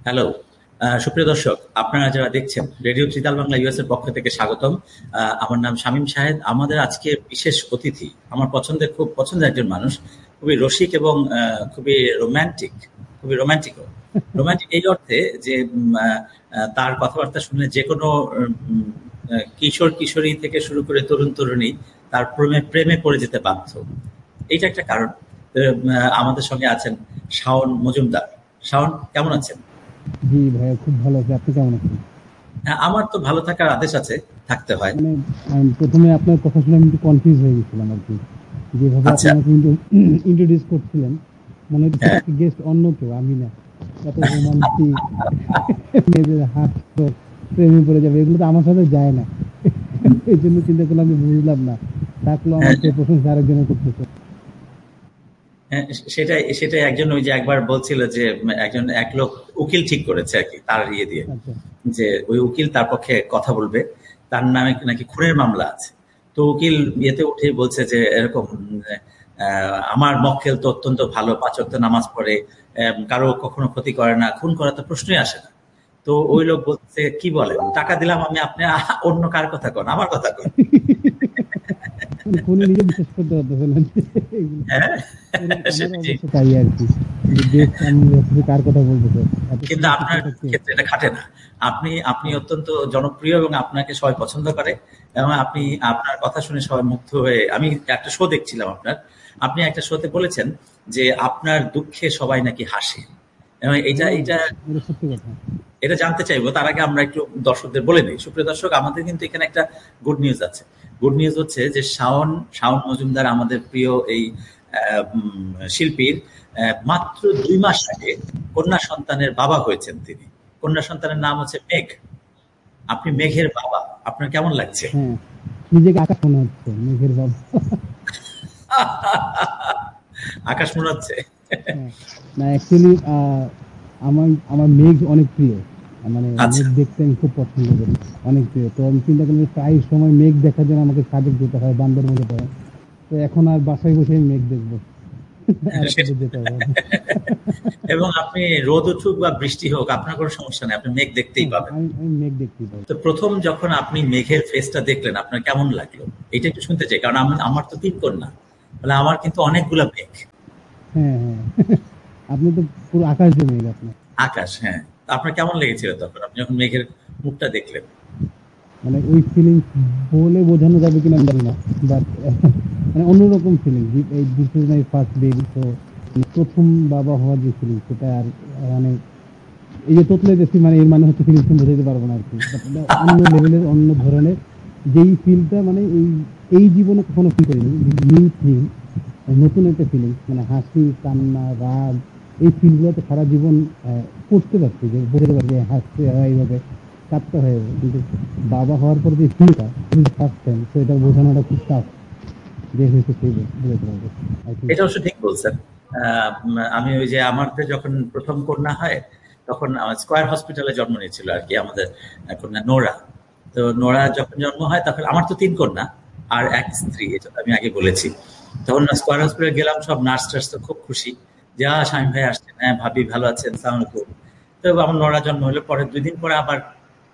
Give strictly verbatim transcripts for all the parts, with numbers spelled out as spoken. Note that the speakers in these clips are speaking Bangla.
হ্যালো। আহ, সুপ্রিয় দর্শক, আপনারা যারা দেখছেন রেডিও ত্রিতাল বাংলা ইউএস এর পক্ষ থেকে স্বাগতম। আহ, আমার নাম শামীম শাহেদ। আমাদের আজকে বিশেষ অতিথি আমার পছন্দের খুব পছন্দের একজন মানুষ, খুবই রসিক এবং আহ, খুবই রোমান্টিক, খুবই রোমান্টিক রোমান্টিক এই অর্থে যে উম, আহ, আহ, তার কথাবার্তা শুনলে যে কোনো উম, আহ, কিশোর কিশোরী থেকে শুরু করে তরুণ তরুণী তার প্রেমে প্রেমে পড়ে যেতে বাধ্য। এইটা একটা কারণ। আহ, আমাদের সঙ্গে আছেন শাওন মজুমদার। শাওন, কেমন আছেন? জি ভাইয়া, খুব ভালো আছি। আপনি কেমন আছেন? হ্যাঁ, আমার তো ভালো থাকার আদেশ আছে, থাকতে হয়। মানে আমি প্রথমে আপনার কথা শুনে আমি একটু কনফিউজ হয়ে গেছিলাম আর কি। যেভাবে আপনি আচ্ছা। আমাকে ইন্ট্রোডিউস করছিলেন, মনে হচ্ছে হ্যাঁ। আজকে গেস্ট অন্য কেউ, আমি না। এত রোমান্টিক, মেয়েদের হাত ধরে প্রেমে পড়ে যাবে, এগুলো তো আমার সাথে যায় না। এই জন্য চিন্তা করলাম, আমি বুঝলাম না থাকলো আমার হ্যাঁ, চেয়ে প্রশংসা আরেকজনের করতেছে। হ্যাঁ, সেটাই সেটাই একজন ওই যে একবার বলছিল যে উম, একজন এক লোক উকিল ঠিক করেছে আর কি, তার ইয়ে দিয়ে, আচ্ছা। যে ওই উকিল তার পক্ষে কথা বলবে, তার নামে নাকি খুনের মামলা আছে। তো উকিল ইয়েতে উঠে বলছে যে এরকম উম, আহ, আমার মক্কেল তো অত্যন্ত ভালো, পাঁচ ওয়াক্ত নামাজ পড়ে, আহ, কারো কখনো ক্ষতি করে না, খুন করার তো প্রশ্নই আসে না। তো ওই লোক বলছে, কি বলেন, টাকা দিলাম আমি, আপনি আহ, অন্য কার কথা কন, আমার কথা কন। মানে ফোনে নিজে বিশ্বাস করতে পারতেছে না যে এগুলো। হ্যাঁ। এরকম আমারও সেটাই। অবশ্য তাই আর কি, যে গেস্ট আমি ভাবতেছি কার কথা বলতেছে, এত কিন্তু সুন্দর আপনার শিক্ষাটা কে? ক্ষেত্রে এটা খাটে না। আপনি আপনি অত্যন্ত জনপ্রিয় এবং আপনাকে সবাই পছন্দ করে, এবং আপনি আপনার কথা শুনে সবাই মুগ্ধ হয়ে, আমি একটা শো দেখছিলাম আপনার, আপনি একটা শোতে বলেছেন যে আপনার দুঃখে সবাই নাকি হাসে। এবং এটা হ্যাঁ, এটা এটা সত্যি কথা। এটা জানতে চাইবো, তার আগে আমরা একটু দর্শকদের বলে দিই। সুপ্রিয় দর্শক, আমাদের কিন্তু এখানে একটা গুড নিউজ আছে। গুড নিউজ হচ্ছে যে শাওন শাওন মজুমদার, আমাদের প্রিয় এই আহ, উম, শিল্পীর আহ, মাত্র দুই মাস আগে কন্যা সন্তানের বাবা হয়েছেন তিনি। কন্যা সন্তানের নাম হচ্ছে মেঘ। আপনি মেঘের বাবা, আপনার কেমন লাগছে? হ্যাঁ, নিজেকে আকাশ মনে হচ্ছে, মেঘের বাবা। আকাশ মনে হচ্ছে। হ্যাঁ, না অ্যাকচুয়ালি আমার আমার মেঘ অনেক প্রিয়। আহ, মানে আচ্ছা। মেঘ দেখতে আমি খুব পছন্দ করি, অনেক প্রিয়। তো আমি চিন্তা করি যে প্রায় সময় মেঘ দেখার জন্য আমাকে সাজেক যেতে হয়, বান্দরবন যেতে হয়। তো এখন আর বাসায় বসে আমি মেঘ দেখবো, আর সেটা- আপনাদের যেতে হবে না। এবং আপনি রোদ উঠুক বা বৃষ্টি হোক, আপনার কোনো সমস্যা নেই, আপনি মেঘ দেখতেই হ্যাঁ, পাবেন। আমি আমি মেঘ দেখতেই পাবো। তো প্রথম যখন আপনি মেঘের ফেসটা দেখলেন, আপনার কেমন লাগলো? এটা একটু শুনতে চাই, কারণ আমি, আমার তো তিন কন্যা, তাহলে আমার কিন্তু অনেকগুলা মেঘ। হ্যাঁ, হ্যাঁ। আপনি তো পুরো আকাশ দিয়ে মেঘ আপনার। আকাশ, হ্যাঁ। তো আপনার কেমন লেগেছিল তখন আপনি যখন মেঘের মুখটা দেখলেন? মানে ওই ফিলিংস বলে বোঝানো যাবে কিনা আমি জানি না, বাট মানে অন্যরকম ফিলিংস। এই this is my first baby, তো প্রথম বাবা হওয়ার যে ফিলিংস সেটা আর আহ, মানে এই যে তোতলে দেখছি, মানে এর মানে হচ্ছে ফিলিংস বোঝাতে পারবো না আর কি, বাট এটা অন্য লেভেলের, অন্য ধরনের যেই ফিলটা, মানে এই এই জীবনে কখনো ফিল করিনি। নিউ থিং, নতুন একটা ফিলিংস, মানে হাসি, কান্না, রাগ, এই ফিলগুলো তো সারা জীবন আহ, করতে পারছি, যে বোঝাতে পারছি যে হাসতে হয় এইভাবে, কাঁদতে হয় এইভাবে। কিন্তু বাবা হওয়ার পর যে ফিলটা, ফার্স্ট টাইম, তো এটা বোঝানোটা খুব টাফ, যে হয়েছে সেই বোঝাতে পারবে, আই থিঙ্ক এটা সো। অবশ্য ঠিক বলছেন। আহ, উম, আমি ওই যে আমাদের যখন প্রথম কন্যা হয়, তখন আমার স্কয়ার হসপিটালে জন্ম নিয়েছিল আর কি আমাদের আহ, কন্যা নোরা। তো নোরা যখন জন্ম হয়, তখন আমার তো তিন কন্যা আর এক স্ত্রী, এটা তো আমি আগে বলেছি। তখন স্কয়ার হসপিটালে গেলাম, সব নার্স টার্স তো খুব খুশি যে আহ, স্বামী ভাই আসছেন, হ্যাঁ ভাবি ভালো আছেন, সালাম আলাইকুম। তো আমার নোরা জন্ম হলো, পরে দুই দিন পরে আবার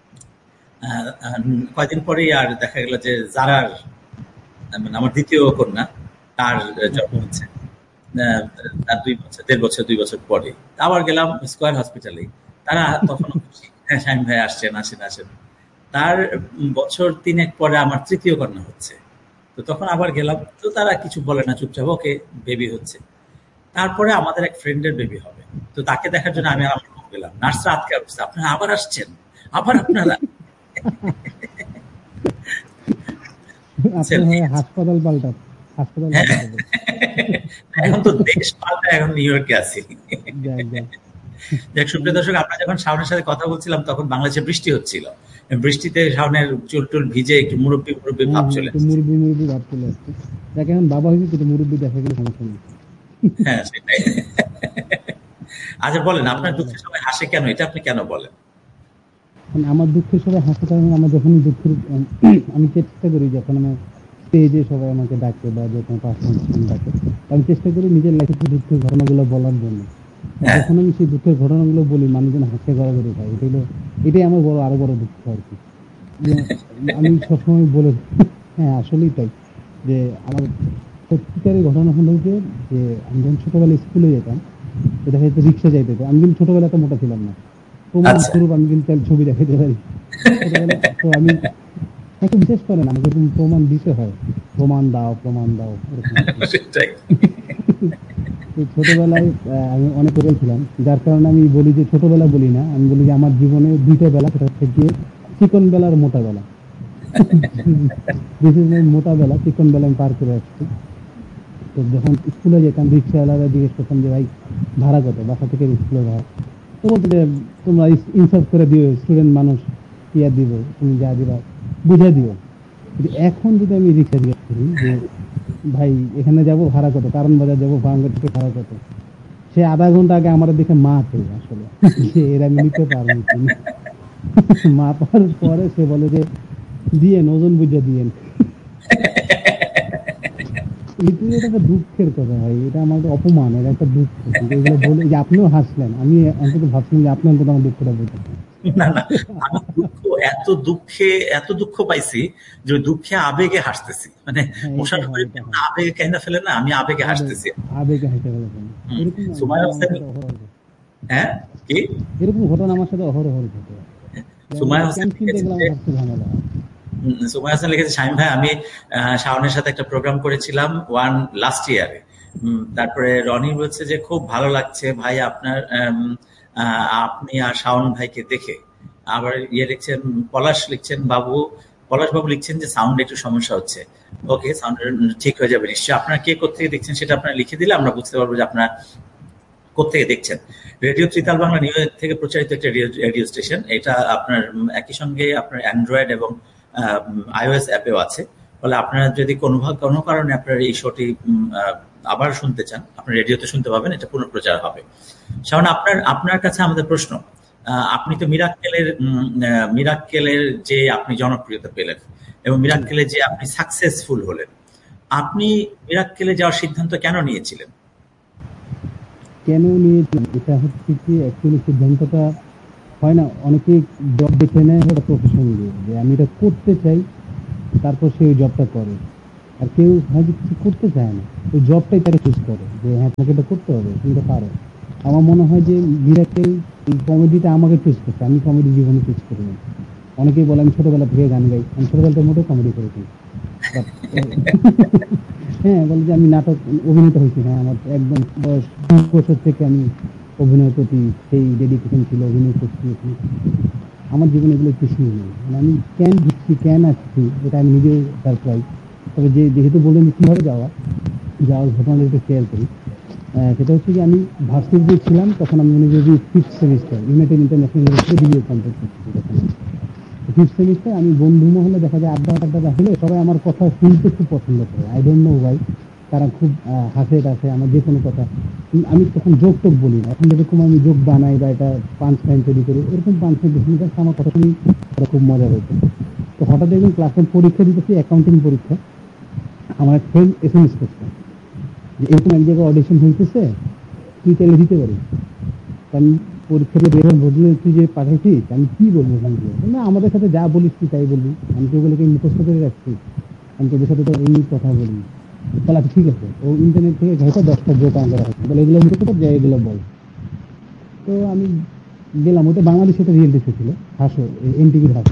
আহ, আহ, কয়দিন পরেই আর দেখা গেল যে জারার, মানে আমার দ্বিতীয় কন্যা, তার জন্ম আচ্ছা। হচ্ছে। আহ, তার দুই বছর, দেড় বছর দুই বছর পরে আবার গেলাম স্কয়ার হসপিটালে। তারা তখনও খুশি, হ্যাঁ স্বামী ভাই আসছেন, আসেন আসেন। তার বছর তিনেক পরে আমার তৃতীয় কন্যা হচ্ছে। তো তখন আবার গেলাম, তো তারা কিছু বলে না, চুপচাপ ওকে, বেবি হচ্ছে। তারপরে আমাদের এক ফ্রেন্ডের বেবি হবে। তো তাকে দেখার জন্য আচ্ছা। আমি আর আমার বউ গেলাম, নার্সরা আটকে উঠছে, আপনারা আবার আসছেন, আবার আপনারা, বুঝছেন? আপনার হয় হাসপাতাল পাল্টা, হাসপাতাল হ্যাঁ, পাল্টাতে হবে। এখন তো দেশ পাল্টা, এখন নিউ ইয়র্কে আছি। যাক যাক। দেখ সুপ্রিয় মানে দর্শক, আমরা যখন শাওনের সাথে কথা বলছিলাম তখন বাংলাদেশে বৃষ্টি হচ্ছিল। বৃষ্টিতে শাওনের চুল টুল ভিজে একটু মুরব্বি মুরব্বি হ্যাঁ, ভাব হ্যাঁ, চলে একটু আসছে। মুরব্বি মুরব্বি ভাব চলে আসছে। যাকে এখন বাবা হয়েছে, কিন্তু মুরব্বি দেখা গেলে সমস্যা নেই। হ্যাঁ, সেটাই। আচ্ছা বলেন, বলেন আপনার বলেন। দুঃখের সময় হাসে কেন, এটা আপনি কেন বলেন? মানে আমার দুঃখের সবাই হাসতে পারে না। আমার যখন দুঃখের উম, আমি চেষ্টা করি, যখন আমার স্টেজে সবাই আমাকে ডাকে বা যখন পারফরমেন্স ডাকে, আমি চেষ্টা করি নিজের লাইফের দুঃখের ঘটনাগুলো বলার জন্য। যখন আমি সেই দুঃখের ঘটনাগুলো বলি মানুষজন হাসতে গড়াগড়ি খায়, এটা হলো এটাই আমার বড় আরো বড় দুঃখ আর কি। আমি সবসময় বলে হ্যাঁ আসলেই তাই, যে আমার সত্যিকারের ঘটনা হলো যে যে আমি যখন ছোটবেলায় স্কুলে যেতাম, এটা হয়তো রিক্সা যাইতে হতো। আমি কিন্তু ছোটবেলায় তো মোটা ছিলাম না, প্রমাণ স্বরূপ আমি কিন্তু ছবি দেখাতে পারি ছোটবেলায়। তো আমি একটু বিশেষ করে না, আমাকে তুমি প্রমাণ দিতে হয়, প্রমাণ দাও প্রমাণ দাও এরকম। ছোটবেলায় আমি অনেক করে ছিলাম, যার কারণে আমি বলি যে ছোটবেলা বলি না, আমি বলি যে আমার জীবনে দুইটা বেলা, সেটা থেকে চিকন বেলার মোটা বেলা। মোটা বেলা চিকন বেলা আমি পার করে আসছি। তো যখন স্কুলে যেতাম রিক্সাওয়ালারা জিজ্ঞেস করতাম যে ভাই ভাড়া কত, বাসা থেকে স্কুলে ভাড়া, তো বলতে যে তোমরা ইনসাফ করে দিও, স্টুডেন্ট মানুষ কি আর দিব, তুমি যা দিবা বুঝে দিও। কিন্তু এখন যদি আমি রিক্সা জিজ্ঞেস করি যে ভাই এখানে যাবো ভাড়া কত, কারণ বাজার যাবো ভাঙ্গা থেকে ভাড়া কত, সে আধা ঘন্টা আগে আমার দেখে মা ছিল আসলে সে এরা আমি নিতে পারবো মা পাওয়ার পরে সে বলে যে দিয়েন, ওজন বুঝে দিয়েন। এটা একটা দুঃখের কথা ভাই, এটা আমার অপমান, এটা একটা দুঃখ। এগুলো বলে যে আপনিও হাসলেন, আমি অন্তত ভাবছিলাম যে আপনি অন্তত আমার দুঃখটা বুঝেন। না না, আমি দুঃখ এত দুঃখে এত দুঃখ পাইছি যে দুঃখে আবেগে হাসতেছি, মানে আবেগে কেনা ফেলে না, আমি আবেগে হাসতেছি, আবেগে হাসতে ফেলেছেন। হ্যাঁ কি এরকম ঘটনা আমার সাথে অহরহ ঘটে। সুমাইয়া হোসেন সুমাইয়া হোসেন লিখেছে, শামীম ভাই আমি শাওনের সাথে একটা প্রোগ্রাম করেছিলাম ওয়ান লাস্ট ইয়ারে, তারপরে রনি বলছে যে খুব ভালো লাগছে ভাই আপনার আপনি আর শাওন ভাইকে দেখে। আবার ইয়ে লিখছেন পলাশ লিখছেন বাবু পলাশ বাবু লিখছেন যে সাউন্ড একটু সমস্যা হচ্ছে, ওকে সাউন্ড ঠিক হয়ে যাবে নিশ্চয়ই। আপনারা কে কোথেকে দেখছেন সেটা আপনারা লিখে দিলে আমরা বুঝতে পারবো যে আপনারা কোথেকে দেখছেন। Radio tritaal Bangla new York থেকে প্রচারিত একটা রেডিও স্টেশন, এটা আপনার একই সঙ্গে আপনার অ্যান্ড্রয়েড এবং আইওএস অ্যাপেও আছে। ফলে আপনারা যদি কোনো কোনো কারণে আপনার এই শোটি আবার শুনতে চান, আপনার রেডিওতে শুনতে পাবেন, এটা পুনঃপ্রচার হবে। শাওন, আপনার আপনার কাছে আমাদের প্রশ্ন, আপনি তো মিরাক্কেলের মিরাক্কেলের যে আপনি জনপ্রিয়তা পেলেন এবং মিরাক্কেলে যে আপনি সাকসেসফুল হলেন, আপনি মিরাক্কেলে যাওয়ার সিদ্ধান্ত কেন নিয়েছিলেন? কেন নিয়েছিলাম এটা হচ্ছে কি, অ্যাকচুয়ালি সিদ্ধান্তটা হয় না, অনেকে জব বেছে নেয় ওটা প্রফেশন দিয়ে, যে আমি এটা করতে চাই, তারপর সে ওই জবটা করে। আর কেউ হয়তো কিছু করতে চায় না, ওই জবটাই তারা চুজ করে যে হ্যাঁ তোমাকে এটা করতে হবে, তুমি এটা পারো। আমার মনে হয় যে মিরাক্কেল এই কমেডিটা আমাকে চুজ করছে, আমি কমেডি জীবনে চুজ করি না। অনেকেই বলে আমি ছোটবেলা থেকে গান গাই, আমি ছোটবেলাটা মোটেও কমেডি করেছি। হ্যাঁ বলে যে আমি নাটক অভিনেতা হয়েছি, হ্যাঁ আমার একদম বয়স দুই বছর থেকে আমি অভিনয়ের প্রতি সেই ডেডিকেশন ছিল, অভিনয় করছি। আমার জীবনে এগুলো কিছুই নেই, মানে আমি কেন ঢুকছি কেন আসছি এটা আমি নিজেও সারপ্রাইজ। তবে যে যেহেতু বললেন যে কীভাবে যাওয়া যাওয়ার ঘটনাটা একটু শেয়ার করি। সেটা হচ্ছে যে আমি ভার্সিটিতে ছিলাম, তখন আমি মনে করি fifth semester United international university degree complete করছি। ফিফথ সেমিস্টার আমি বন্ধু মহলে দেখা যায় আড্ডা আড্ডা হলে সবাই আমার কথা শুনতে খুব পছন্দ করে, আই ডোন্ট নো ওয়াই। তারা খুব হাসে টাসে আমার যে কোনো কথা, আমি তখন যোগ টোক বলি না, এখন যেরকম আমি যোগ বানাই বা এটা পাঞ্চ লাইন তৈরি করি, এরকম পাঞ্চ লাইন বেশি কাছে আমার কথা শুনি, তারা খুব মজা হয়েছে। তো হঠাৎ একদিন ক্লাসের পরীক্ষা দিতেছি, অ্যাকাউন্টিং পরীক্ষা, আমার এক ফ্রেন্ড এস এম এস করছে যে এরকম এক জায়গায় অডিশন হইতেছে, তুই চাইলে দিতে পারিস। আমি পরীক্ষাতে বের বদলে তুই যে পাঠাইছিস, আমি কি বলবো না, আমাদের সাথে যা বলিস তুই তাই বলবি, আমি তো ওগুলোকে মুখস্থ করে রাখছি, আমি তোদের সাথে তো এমনি কথা বলি। তাহলে ঠিক আছে, ও ইন্টারনেট থেকে ঘেঁটে দশটা জোক আনতে রাখছে, বলে এগুলো মুখস্থ যাই এগুলো বল। তো আমি গেলাম, ওটা বাংলাদেশে একটা রিয়েলিটি শো ছিল, হাসো এন টিভির হাসো।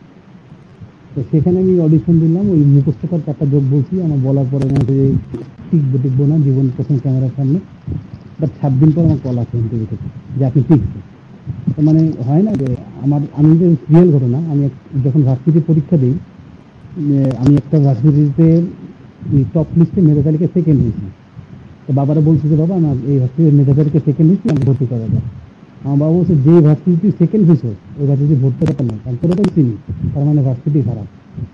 তো সেখানে আমি অডিশন দিলাম, ওই মুখস্থ কর চারটা জোক বলছি, আমার বলার পরে মনে হচ্ছে যে টিকবো টিকবো না জীবন প্রথম ক্যামেরার সামনে। বাট সাত দিন পর আমার কল আসে এন টিভি থেকে যে আপনি টিকছে। তো মানে হয় না যে আমার, আমি যে রিয়েল ঘটনা, আমি যখন ভার্সিটি পরীক্ষা দিই, আমি একটা ভার্সিটিতে টপ লিস্টে মেধা তালিকায় সেকেন্ড হয়েছি। তো বাবারা বলছে যে বাবা আমার এই ভার্সিটির মেধা তালিকায় সেকেন্ড হয়েছি, আমি ভর্তি করা যায়। আমার বাবা বলছে যে ভার্সিটি সেকেন্ড হয়েছে ওই ভার্সিটি ভর্তি করা নেই, কারণ তোরা তো চিনি, তার মানে ভার্সিটি খারাপ।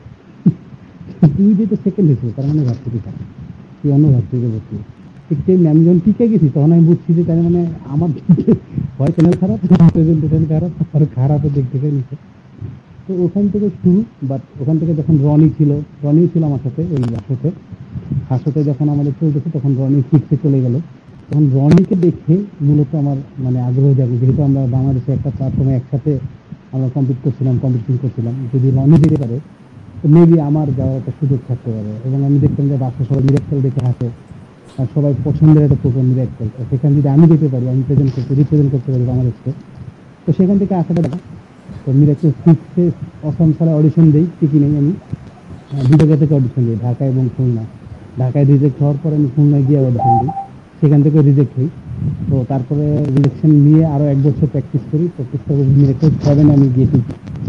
তুই যেহেতু সেকেন্ড হয়েছে তার মানে ভার্সিটি খারাপ, তুই অন্য ভার্সিটিতে ভর্তি। ঠিক তেমনি আমি যখন টিকে গেছি তখন আমি বুঝছি যে তার মানে আমার হয় চ্যানেল খারাপ, প্রেজেন্টেশন খারাপ, আর খারাপও দিক থেকে নিচ্ছে। তো ওখান থেকে শুরু। বাট ওখান থেকে যখন রনি ছিল, রনি ছিল আমার সাথে ওই হাসতে হাসতে যখন আমাদের চলতেছে, তখন রনি সিক্সে চলে গেল। তখন রনিকে দেখে মূলত আমার মানে আগ্রহ জাগে, যেহেতু আমরা বাংলাদেশে একটা প্ল্যাটফর্মে একসাথে আমরা কম্পিট করছিলাম, কম্পিটিশন করছিলাম, যদি রনি যেতে পারে তো মেবি আমার যাওয়ার একটা সুযোগ থাকতে পারে। এবং আমি দেখতাম যে বাচ্চা সবাই মিরাক্কেল দেখে হাসে, আর সবাই পছন্দের একটা প্রোগ্রাম মিরাক্কেল, সেখানে যদি আমি যেতে পারি, আমি প্রেজেন্ট করতে রিপ্রেজেন্ট করতে পারি বাংলাদেশকে, তো সেখান থেকে আসাটা দেখা। তো মিরাক্কেল সিক্সে অসম সালে অডিশন দিই, ঠিকই নেই, আমি দুটো জায়গা থেকে অডিশন দিই, ঢাকা এবং খুলনা। ঢাকায় রিজেক্ট হওয়ার পরে আমি খুলনায় গিয়ে অডিশন দিই, সেখান থেকে রিজেক্ট হই। তো তারপরে রিজেকশন নিয়ে আরো এক বছর প্র্যাকটিস করি, প্র্যাকটিস করে মিরাক্কেল সেভেনে আমি গিয়েছি।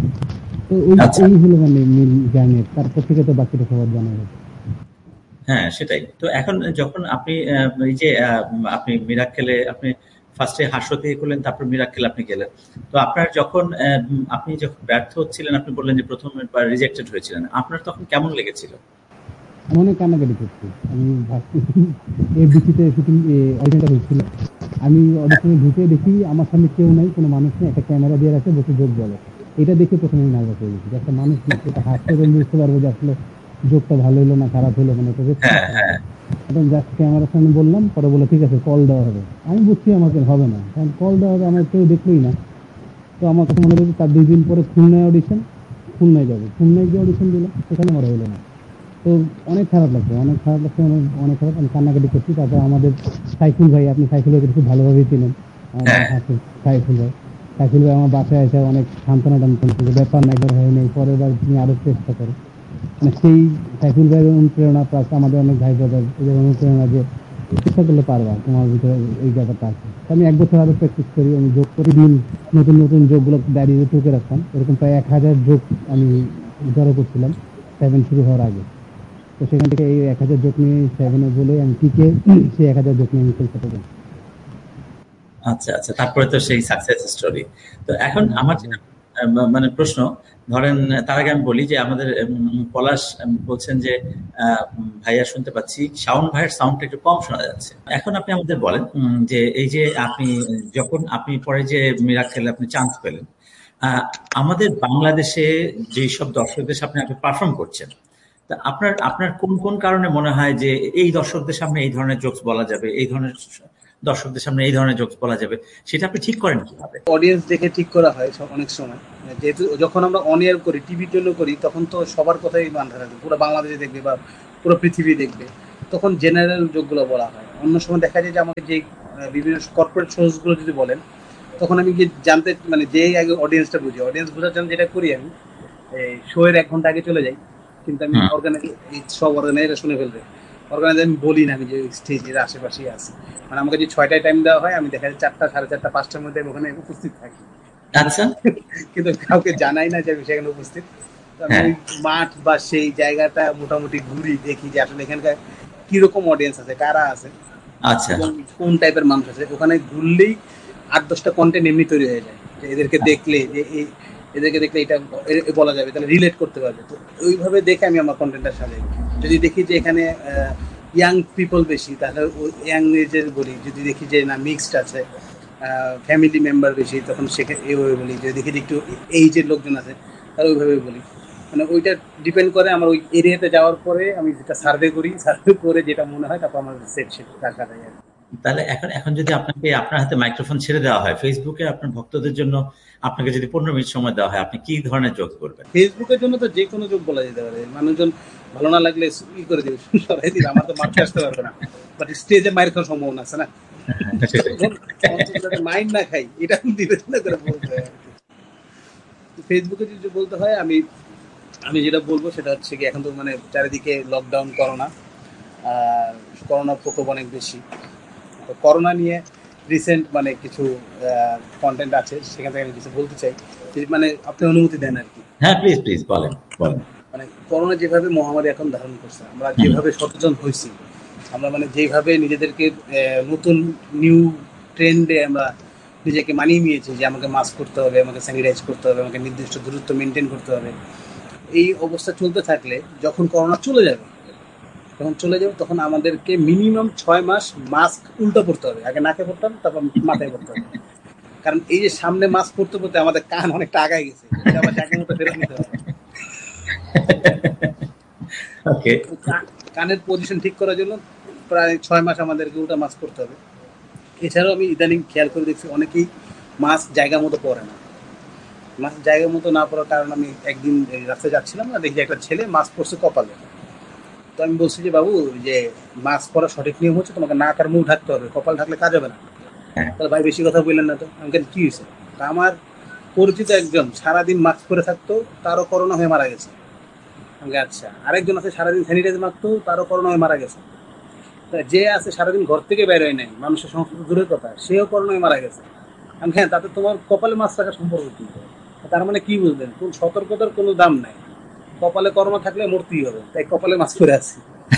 তো এই আচ্ছা এই হলো মানে মেন জার্নি, তারপর থেকে তো বাকিটা সবার জানা গেছে। হ্যাঁ সেটাই তো। এখন যখন আপনি আহ, এই যে আহ, আপনি মিরাক্কেলে আপনি ফার্স্টে হাস্যতে করলেন, তারপর মিরাক্কেল আপনি গেলেন, তো আপনার যখন আহ, আপনি যখন ব্যর্থ হচ্ছিলেন, আপনি বললেন যে প্রথম রিজেক্টেড হয়েছিলেন, আপনার তখন কেমন লেগেছিল? আমি অনেক কান্নাকাটি করছি। আমি ভাবছি এফডিসিতে শুটিং অডিশনটা হয়েছিল, আমি অডিশনে ঢুকে দেখি আমার সামনে কেউ নাই, কোনো মানুষ নেই, একটা ক্যামেরা দিয়ে রাখে, বসে যোগ বলে। এটা দেখে প্রথমে আমি নার্ভাস হয়ে গেছি, যে একটা মানুষ নেই, এটা হাসতে আমি বুঝতে পারবো যে আসলে যোগটা ভালো হলো না খারাপ হলো, মানে এটা হ্যাঁ রেসপন্স হ্যাঁ এখন জাস্ট ক্যামেরার সামনে বললাম, পরে বলে ঠিক আছে কল দেওয়া হবে। আমি বুঝছি আমাকে হবে না, কারণ কল দেওয়া হবে আমার কেউ দেখলোই না। তো আমার কাছে মনে হচ্ছে তার দুই দিন পরে খুলনায় অডিশন, খুলনায় যাবো, খুলনায় গিয়ে অডিশন দিলাম, সেখানে আমার হলো না। তো অনেক খারাপ লাগছে, অনেক খারাপ লাগছে, অনেক অনেক খারাপ, আমি কান্নাকাটি করছি। তারপর আমাদের সাইফুল ভাই, আপনি সাইফুল ভাইকে খুব ভালোভাবেই চিনেন, আমাদের হ্যাঁ হাসির সাইফুল ভাই। সাইফুল ভাই আমার বাসায় এসে অনেক সান্ত্বনা টান্ত্বনা করছে, ব্যাপার না, একবার হয় নাই, পরের বার তুমি আরো চেষ্টা করো। মানে সেই সাইফুল ভাইয়ের অনুপ্রেরণা, প্লাস আমাদের অনেক ভাই ব্রাদার এদের অনুপ্রেরণা, যে চেষ্টা করলে পারবা, তোমার ভিতরে এই ব্যাপারটা আছে। তো আমি এক বছর আরো প্র্যাকটিস করি, আমি যোগ প্রতিদিন নতুন নতুন যোগগুলো ডায়েরিতে টুকে রাখতাম, এরকম প্রায় এক হাজার যোগ আমি জড়ো করছিলাম সেভেন শুরু হওয়ার আগে। তো সেখান থেকে এই এক হাজার যোগ নিয়ে সেভেনে বলে আমি টিকে সেই এক হাজার যোগ নিয়ে আমি কলকাতা যাই। আচ্ছা আচ্ছা, তারপরে তো সেই সাকসেস স্টোরি। তো এখন আমার যেটা আহ, মানে প্রশ্ন, ধরেন তার আগে আমি বলি যে আমাদের উম, পলাশ উম, বলছেন যে আহ, উম, ভাইয়া শুনতে পাচ্ছি শাওন ভাইয়ের সাউন্ডটা একটু কম শোনা যাচ্ছে। এখন আপনি আমাদের বলেন উম, যে এই যে আপনি যখন আপনি পরে যে মিরাক্কেলে আপনি চান্স পেলেন, আহ, আমাদের বাংলাদেশে যেই সব দর্শকদের সামনে আপনি পারফর্ম করছেন, তা আপনার আপনার কোন কোন কারণে মনে হয় যে এই দর্শকদের সামনে এই ধরনের জোকস বলা যাবে, এই ধরনের দর্শকদের সামনে এই ধরনের জোকস বলা যাবে, সেটা আপনি ঠিক করেন কিভাবে? অডিয়েন্স দেখে ঠিক করা হয় সব- অনেক সময়। যেহেতু যখন আমরা অন এয়ার করি, টিভির জন্য করি, তখন তো সবার কথাই মাথা রাখবে, পুরো বাংলাদেশে দেখবে বা পুরো পৃথিবী দেখবে, তখন জেনারেল যোগগুলো বলা হয়। অন্য সময় দেখা যায় যে আমাকে যে আহ, বিভিন্ন কর্পোরেট শোজগুলো যদি বলেন, তখন আমি গিয়ে জানতে মানে যেই আগে অডিয়েন্সটা বুঝি, অডিয়েন্স বোঝার জন্য যেটা করি আমি, এই শো এর এক ঘন্টা আগে চলে যাই। কিন্তু আমি হুম। অর্গানাইজ সব অর্গানাইজার শুনে ফেলবে, অর্গানাইজার আমি বলি না আমি যে স্টেজের আশেপাশেই আছি। মানে আমাকে যে ছয়টায় টাইম দেওয়া হয়, আমি দেখা যায় চারটা সাড়ে চারটা পাঁচটার মধ্যে আমি ওখানে উপস্থিত থাকি, কিন্তু আচ্ছা। কিন্তু কাউকে জানাই না যে আমি সেখানে উপস্থিত। তো আমি হ্যাঁ। ওই মাঠ বা সেই জায়গাটা মোটামুটি ঘুরি, দেখি যে আসলে এখানকার কিরকম অডিয়েন্স আছে, কারা আছে আচ্ছা এবং কোন টাইপের মানুষ আছে। ওখানে ঘুরলেই আট দশটা কন্টেন্ট এমনি তৈরি হয়ে যায়, যে এদেরকে দেখলে যে এই এদেরকে দেখলে এটা এ- এ বলা যাবে, তাহলে রিলেট করতে পারবে। তো ওইভাবে দেখে আমি আমার কন্টেন্টটা সাজাই। যদি দেখি যে এখানে ইয়াং পিপল বেশি, তাহলে ওই ইয়াং এজের বলি। যদি দেখি যে না মিক্সড আছে, ফ্যামিলি মেম্বার বেশি, তখন সেখানে এইভাবে বলি। যদি দেখি যে একটু এইজের লোকজন আছে, তাহলে ওইভাবে বলি। মানে ওইটা ডিপেন্ড করে আমার ওই এরিয়াতে যাওয়ার পরে আমি যেটা সার্ভে করি, সার্ভে করে যেটা মনে হয় তারপর আমার সেট সেট রাখা যায় আর কি। তাহলে এখন এখন যদি আপনাকে আপনার হাতে মাইক্রোফোন ছেড়ে দেওয়া হয় ফেসবুকে আপনার ভক্তদের জন্য, আপনাকে যদি পনেরো মিনিট সময় দেওয়া হয়, আপনি কি ধরনের জোকস করবেন? ফেসবুকের জন্য তো যে কোনো যোগ বলা যেতে পারে। মানুষজন ভালো না লাগলে ই করে দিবে, সরাই দিবে, আমার তো মারতে আসতে পারবে না, বাট স্টেজে মায়ের খাওয়ার সম্ভাবনা আছে না। সেটাই। তখন অন্তত যাতে মাইন্ড না খাই, এটা বিবেচনা করে বলতে হয় আর কি। ফেসবুকে যদি বলতে হয়, আমি আমি যেটা বলবো সেটা হচ্ছে কি, এখন তো মানে চারিদিকে লকডাউন, করোনা, আর করোনার প্রকোপ অনেক বেশি। তো করোনা নিয়ে রিসেন্ট মানে কিছু কন্টেন্ট আছে, সেখান থেকে আমি কিছু বলতে চাই, যদি মানে আপনি অনুমতি দেন আর কি। হ্যাঁ প্লিজ প্লিজ বলেন বলেন। মানে করোনা যেভাবে মহামারী এখন ধারণ করছে, আমরা হুম। যেভাবে সচেতন হয়েছি, আমরা মানে যেভাবে নিজেদেরকে আহ, নতুন নিউ ট্রেন্ডে আমরা নিজেকে মানিয়ে নিয়েছি, যে আমাকে মাস্ক করতে হবে, আমাকে স্যানিটাইজ করতে হবে, আমাকে নির্দিষ্ট দূরত্ব মেনটেন করতে হবে। এই অবস্থা চলতে থাকলে যখন করোনা চলে যাবে, যখন চলে যাবে তখন আমাদেরকে মিনিমাম ছয় মাস মাস্ক উল্টো পড়তে হবে। আগে নাকে পড়তাম, তারপর মাথায় পড়তে হবে। কারণ এই যে সামনে মাস্ক পড়তে পড়তে আমাদের কান অনেকটা আগায় গেছে, এটা আবার জায়গার মতো ফেরত নিতে হবে। ওকে। কানের পজিশন ঠিক করার জন্য প্রায় ছয় মাস আমাদেরকে উল্টা মাস্ক করতে হবে। এছাড়াও আমি ইদানিং খেয়াল করে দেখছি অনেকেই মাস্ক জায়গা মতো পরে না। মাস্ক জায়গা মতো না পড়ার কারণ আমি একদিন এই রাস্তায় যাচ্ছিলাম না, দেখি একটা ছেলে মাস্ক পরছে কপালে। তো আমি বলছি যে বাবু, যে মাস্ক পরা সঠিক নিয়ম হচ্ছে তোমাকে নাক আর মুখ ঢাকতে হবে, কপাল ঢাকলে কাজ হবে না। হ্যাঁ, তাহলে ভাই বেশি কথা বললেন না তো। আমি কেন, কি হয়েছে? তা আমার পরিচিত একজন সারাদিন মাস্ক পরে থাকতো, তারও করোনা হয়ে মারা গেছে। আমি বলি, আচ্ছা। আরেকজন আছে সারাদিন স্যানিটাইজার মাখতো, তারও করোনা হয়ে মারা গেছে। তা যে আছে সারাদিন ঘর থেকে বের হয় নাই, মানুষের সংস্কৃতি দূরের কথা, সেও করোনা হয়ে মারা গেছে। আমি, হ্যাঁ, তাতে তোমার কপালে মাস্ক রাখার সম্পর্ক কি? তার মানে কি বুঝলেন? কোন সতর্কতার কোনো দাম নাই। কপালে করোনা থাকলে মরতেই হবে, তাই কপালে মাস্ক পরে আছি।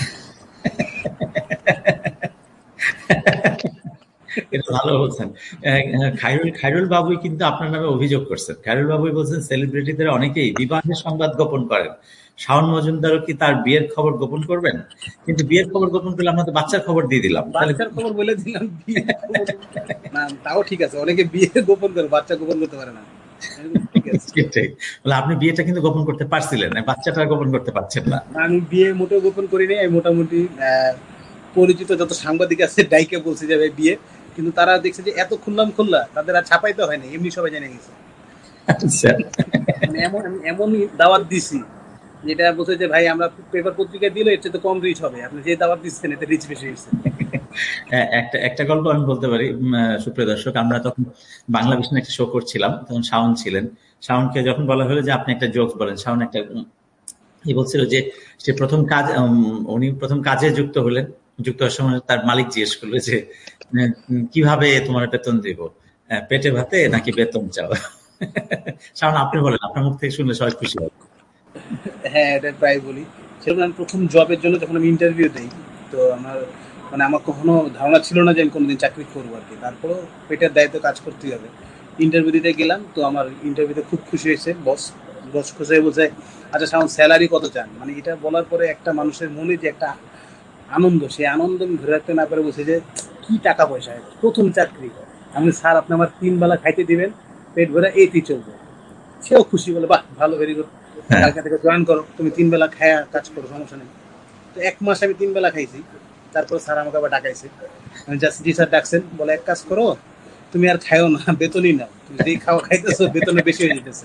এটা ভালো বলছেন। আহ, খায়রুল খায়রুল বাবুই কিন্তু আপনার নামে অভিযোগ করছেন। খায়রুল বাবুই বলছেন সেলিব্রিটিদের অনেকেই বিবাহের সংবাদ গোপন করেন। শাওন মজুমদারও কি তার বিয়ের খবর গোপন করবেন? কিন্তু বিয়ের খবর গোপন করলে আমরা তো বাচ্চার খবর দিয়ে দিলাম, তাহলে বাচ্চার খবর বলে দিলাম, বিয়ে খবর না, তাও ঠিক আছে। অনেকে বিয়ে গোপন করে, বাচ্চা গোপন করতে পারে না। আমি বলি, ঠিক আছে। সেটাই। বলে আপনি বিয়েটা কিন্তু গোপন করতে পারছিলেন, বাচ্চাটা গোপন করতে পারছেন না। না, আমি বিয়ে মোটেও গোপন করিনি। আমি মোটামুটি আহ, পরিচিত যত সাংবাদিক আছে ডাইকে বলছি যে ভাই বিয়ে, কিন্তু তারা দেখছে যে এত খুললাম খুললা, তাদের আর ছাপাইতে হয় না, এমনি সবাই জেনে গেছে। আচ্ছা, মানে এমন আমি এমন দাওয়াত দিছি যেটা বলছে যে ভাই আমরা পেপার পত্রিকায় দিলে এর চেয়ে তো কম রিচ হবে, আপনি যে দাওয়াত দিচ্ছেন এতে রিচ বেশি হয়েছে। হ্যাঁ, একটা একটা গল্প আমি বলতে পারি। উম, আহ, সুপ্রিয় দর্শক, আমরা তখন বাংলা ভিশনে একটা শো করছিলাম, তখন শাওন ছিলেন। শাওনকে যখন বলা হলো যে আপনি একটা জোকস বলেন, শাওন একটা উম, ই বলছিল যে সে প্রথম কাজ, উম, উনি প্রথম কাজে যুক্ত হলেন। যুক্ত হওয়ার সময় তার মালিক জিজ্ঞেস করলো যে উম, কিভাবে তোমার বেতন দিব, আহ, পেটে ভাতে নাকি বেতন চাও? শাওন, আপনি বলেন, আপনার মুখ থেকে শুনলে সবাই খুশি হবে। হ্যাঁ, এটা প্রায় বলি। সেরকম আমি প্রথম জবের জন্য যখন আমি ইন্টারভিউ দিই, তো আমার মানে আমার কখনো ধারণা ছিল না যে আমি কোনোদিন চাকরি করবো আর কি। তারপরেও পেটের দায়িত্ব কাজ করতেই হবে। ইন্টারভিউ দিতে গেলাম, তো আমার ইন্টারভিউতে খুব খুশি হয়েছে বস। বস খুশি হয়ে বলছে, আচ্ছা সাউন্ড স্যালারি কত চান? মানে এটা বলার পরে একটা মানুষের মনে যে একটা আনন্দ, সেই আনন্দ আমি ধরে রাখতে না পারে বলছে যে কি টাকা পয়সা, প্রথম চাকরি। আমি বলি, স্যার আপনি আমার তিন বেলা খাইতে দিবেন, পেট ভরে এইতেই চলবে। সেও খুশি, বলে বাহ ভালো, ভেরি গুড, হ্যাঁ, কালকে থেকে জয়েন করো, তুমি তিন বেলা খায়া কাজ করো, সমস্যা নেই। তো এক মাস আমি তিন বেলা খাইছি। তারপর স্যার আমাকে আবার ডাকাইছে। আমি জাস্ট, জি স্যার ডাকছেন, বলে এক কাজ করো, তুমি আর খাইও না, বেতনই নাও। তুমি যেই খাওয়া খাইতেছো বেতনে বেশি হয়ে যেতেছে,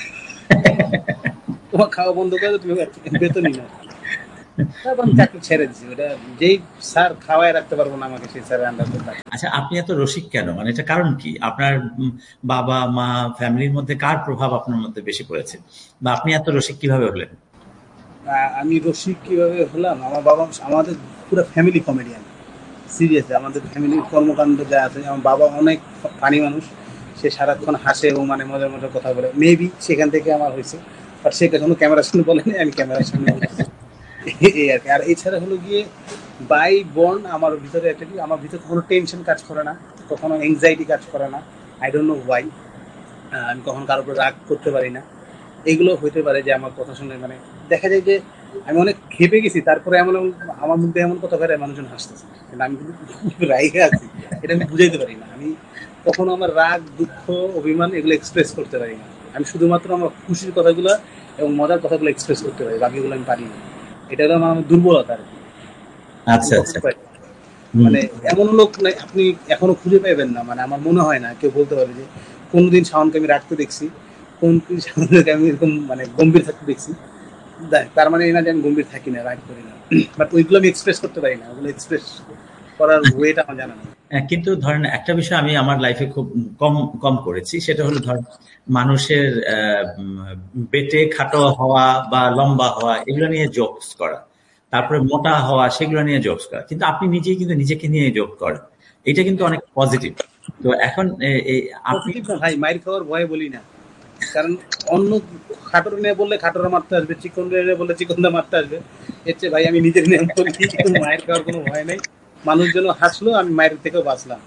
তোমার খাওয়া বন্ধ করে দাও, তুমি বেতনই নাও। তারপর আমি চাকরি ছেড়ে দিচ্ছি। ওটা যেই স্যার খাওয়াই রাখতে পারবো না আমাকে, সেই স্যারের আন্ডার করতে। আচ্ছা, আপনি এত রসিক কেন? মানে এটা কারণ কি? আপনার উম, বাবা মা ফ্যামিলির মধ্যে কার প্রভাব আপনার মধ্যে বেশি পড়েছে, বা আপনি এত রসিক কিভাবে হলেন? আহ, আমি রসিক কিভাবে হলাম, আমার বাবা, আমাদের পুরো ফ্যামিলি কমেডিয়ান। সিরিয়াসলি আমাদের ফ্যামিলির কর্মকাণ্ড যা আছে, আমার বাবা অনেক ফানি মানুষ। সে সারাক্ষণ হাসে এবং মানে মজার মজার কথা বলে। মেবি সেখান থেকে আমার হয়েছে, বাট সে কখনো ক্যামেরার সামনে বলেনি, আমি ক্যামেরার সামনে বলছি। এই আর কি। আর এছাড়া হলো গিয়ে বাই বর্ন আমার ভিতরে একটা কি, আমার ভিতরে কখনো টেনশন কাজ করে না, কখনো এংজাইটি কাজ করে না। I don't know Y. আমি কখনো কারোর উপর রাগ করতে পারি না। এগুলো হইতে পারে যে আমার কথা শুনে মানে দেখা যায় যে আমি অনেক খেপে গেছি, তারপরে এমন এমন আমার মধ্যে এমন কথা বেরোয় মানুষজন হাসতেছে, কিন্তু আমি কিন্তু রাগে আছি, এটা আমি বুঝাইতে পারি না। আমি কখনো আমার রাগ, দুঃখ, অভিমান এগুলো এক্সপ্রেস করতে পারি না। আমি শুধুমাত্র আমার খুশির কথাগুলো এবং মজার কথাগুলো এক্সপ্রেস করতে পারি, বাকিগুলো আমি পারি না। এটা হলো আমার দুর্বলতা আর কি। আমি আচ্ছা, কখনো আচ্ছা। পারি না। হুম। মানে এমন লোক নাই আপনি এখনো খুঁজে পাইবেন না, মানে আমার মনে হয় না কেউ বলতে পারে যে কোনোদিন শাওনকে আমি রাখতে দেখছি, কোন শাওনকে আমি এরকম মানে গম্ভীর থাকতে দেখছি। দেখ, তার মানে এই না যে আমি গম্ভীর থাকি না, রাগ করি না, বাট ওইগুলো আমি এক্সপ্রেস করতে পারি না। ওগুলো এক্সপ্রেস করার ওয়েটা আমার জানা নেই। আহ, কিন্তু ধরেন একটা বিষয় আমি আমার লাইফে খুব কম কম করেছি, সেটা হলো ধরেন মানুষের আহ, উম, পেটে খাটো হওয়া বা লম্বা হওয়া এগুলো নিয়ে জোকস করা, তারপরে মোটা হওয়া সেগুলো নিয়ে জোকস করা। কিন্তু আপনি নিজেই কিন্তু নিজেকে নিয়ে জোক করেন, এটা কিন্তু অনেক পজিটিভ। তো এখন এ- এ- আপনি পজিটিভ না ভাই, মাইর খাওয়ার ভয়ে বলি না। কারণ অন্য খাটোর নিয়ে বললে খাটোরা মারতে আসবে, চিকন নিয়ে বললে চিকনটা মারতে আসবে। এর চেয়ে ভাই আমি নিজের নিয়ে বলি, কিন্তু মায়ের খাওয়ার কোনো ভয় নেই। মানুষ যেন হাসলো, আমি মায়ের থেকেও বাঁচলাম।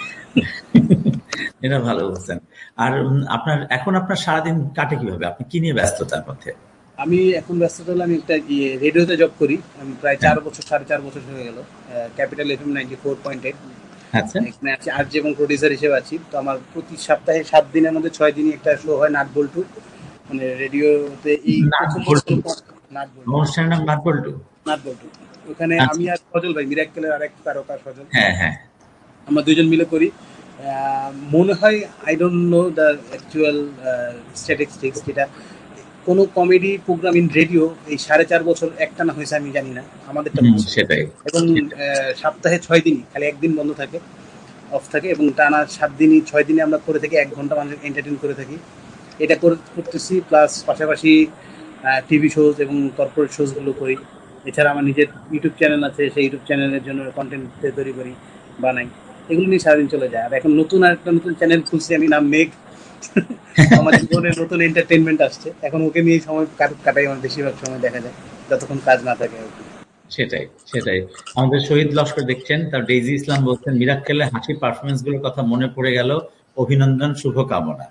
এটা ভালো বলছেন। আর উম, আপনার এখন আপনার সারাদিন কাটে কিভাবে? আপনি কি নিয়ে ব্যস্ততার মধ্যে? আমি এখন ব্যস্ত হলে আমি একটা ইয়ে রেডিওতে জব করি। আমি প্রায় হ্যাঁ, চার বছর, সাড়ে চার বছর হয়ে গেল। Capital F M ninety four point eight, আচ্ছা। এখানে আছি আরজি এবং প্রডিউসার হিসেবে আছি। তো আমার প্রতি সপ্তাহে সাত দিনের মধ্যে ছয় দিনই একটা শো হয়, নাট বল্টু, মানে রেডিওতে। এই নাট প্রথম বল্টু? বছর নাট বল্টু, অনুষ্ঠানের নাম নাট বল্টু? নাট বল্টু। ওখানে আচ্ছা। আমি আর সজল ভাই, মিরাক্কেলের আরেক তারকা সজল, হ্যাঁ, হ্যাঁ। আমরা দুইজন মিলে করি। মনে হয় I don't know the actual statistics, যেটা কোনো কমেডি প্রোগ্রাম ইন রেডিও এই সাড়ে চার বছর একটা না হয়েছে আমি জানি না, আমাদেরটা সেটাই। এবং সপ্তাহে ছয় দিনই, খালি একদিন বন্ধ থাকে, অফ থাকে, এবং টানা সাত দিনই ছয় দিনে আমরা করে থাকি, এক ঘন্টা মানুষ এন্টারটেইন করে থাকি। এটা করতেছি, প্লাস পাশাপাশি টিভি শোজ এবং কর্পোরেট শোজগুলো করি। এছাড়া আমার নিজের ইউটিউব চ্যানেল আছে, সেই ইউটিউব চ্যানেলের জন্য কন্টেন্ট তৈরি করি, বানাই, এগুলো নিয়ে সারাদিন চলে যায়। আর এখন নতুন আরেকটা নতুন চ্যানেল খুলছি আমি, নাম মেঘ। আমার জীবনে নতুন এন্টারটেইনমেন্ট আসছে, এখন ওকে নিয়ে সময় কাটাই, আমার বেশিরভাগ সময় দেখা যায় যতক্ষণ কাজ না থাকে। সেটাই সেটাই আমাদের শহীদ লস্কর দেখছেন, তার ডেইজি ইসলাম বলছেন, মিরাক্কেলে হাসির পারফরমেন্স গুলোর কথা মনে পড়ে গেল, অভিনন্দন, শুভকামনা।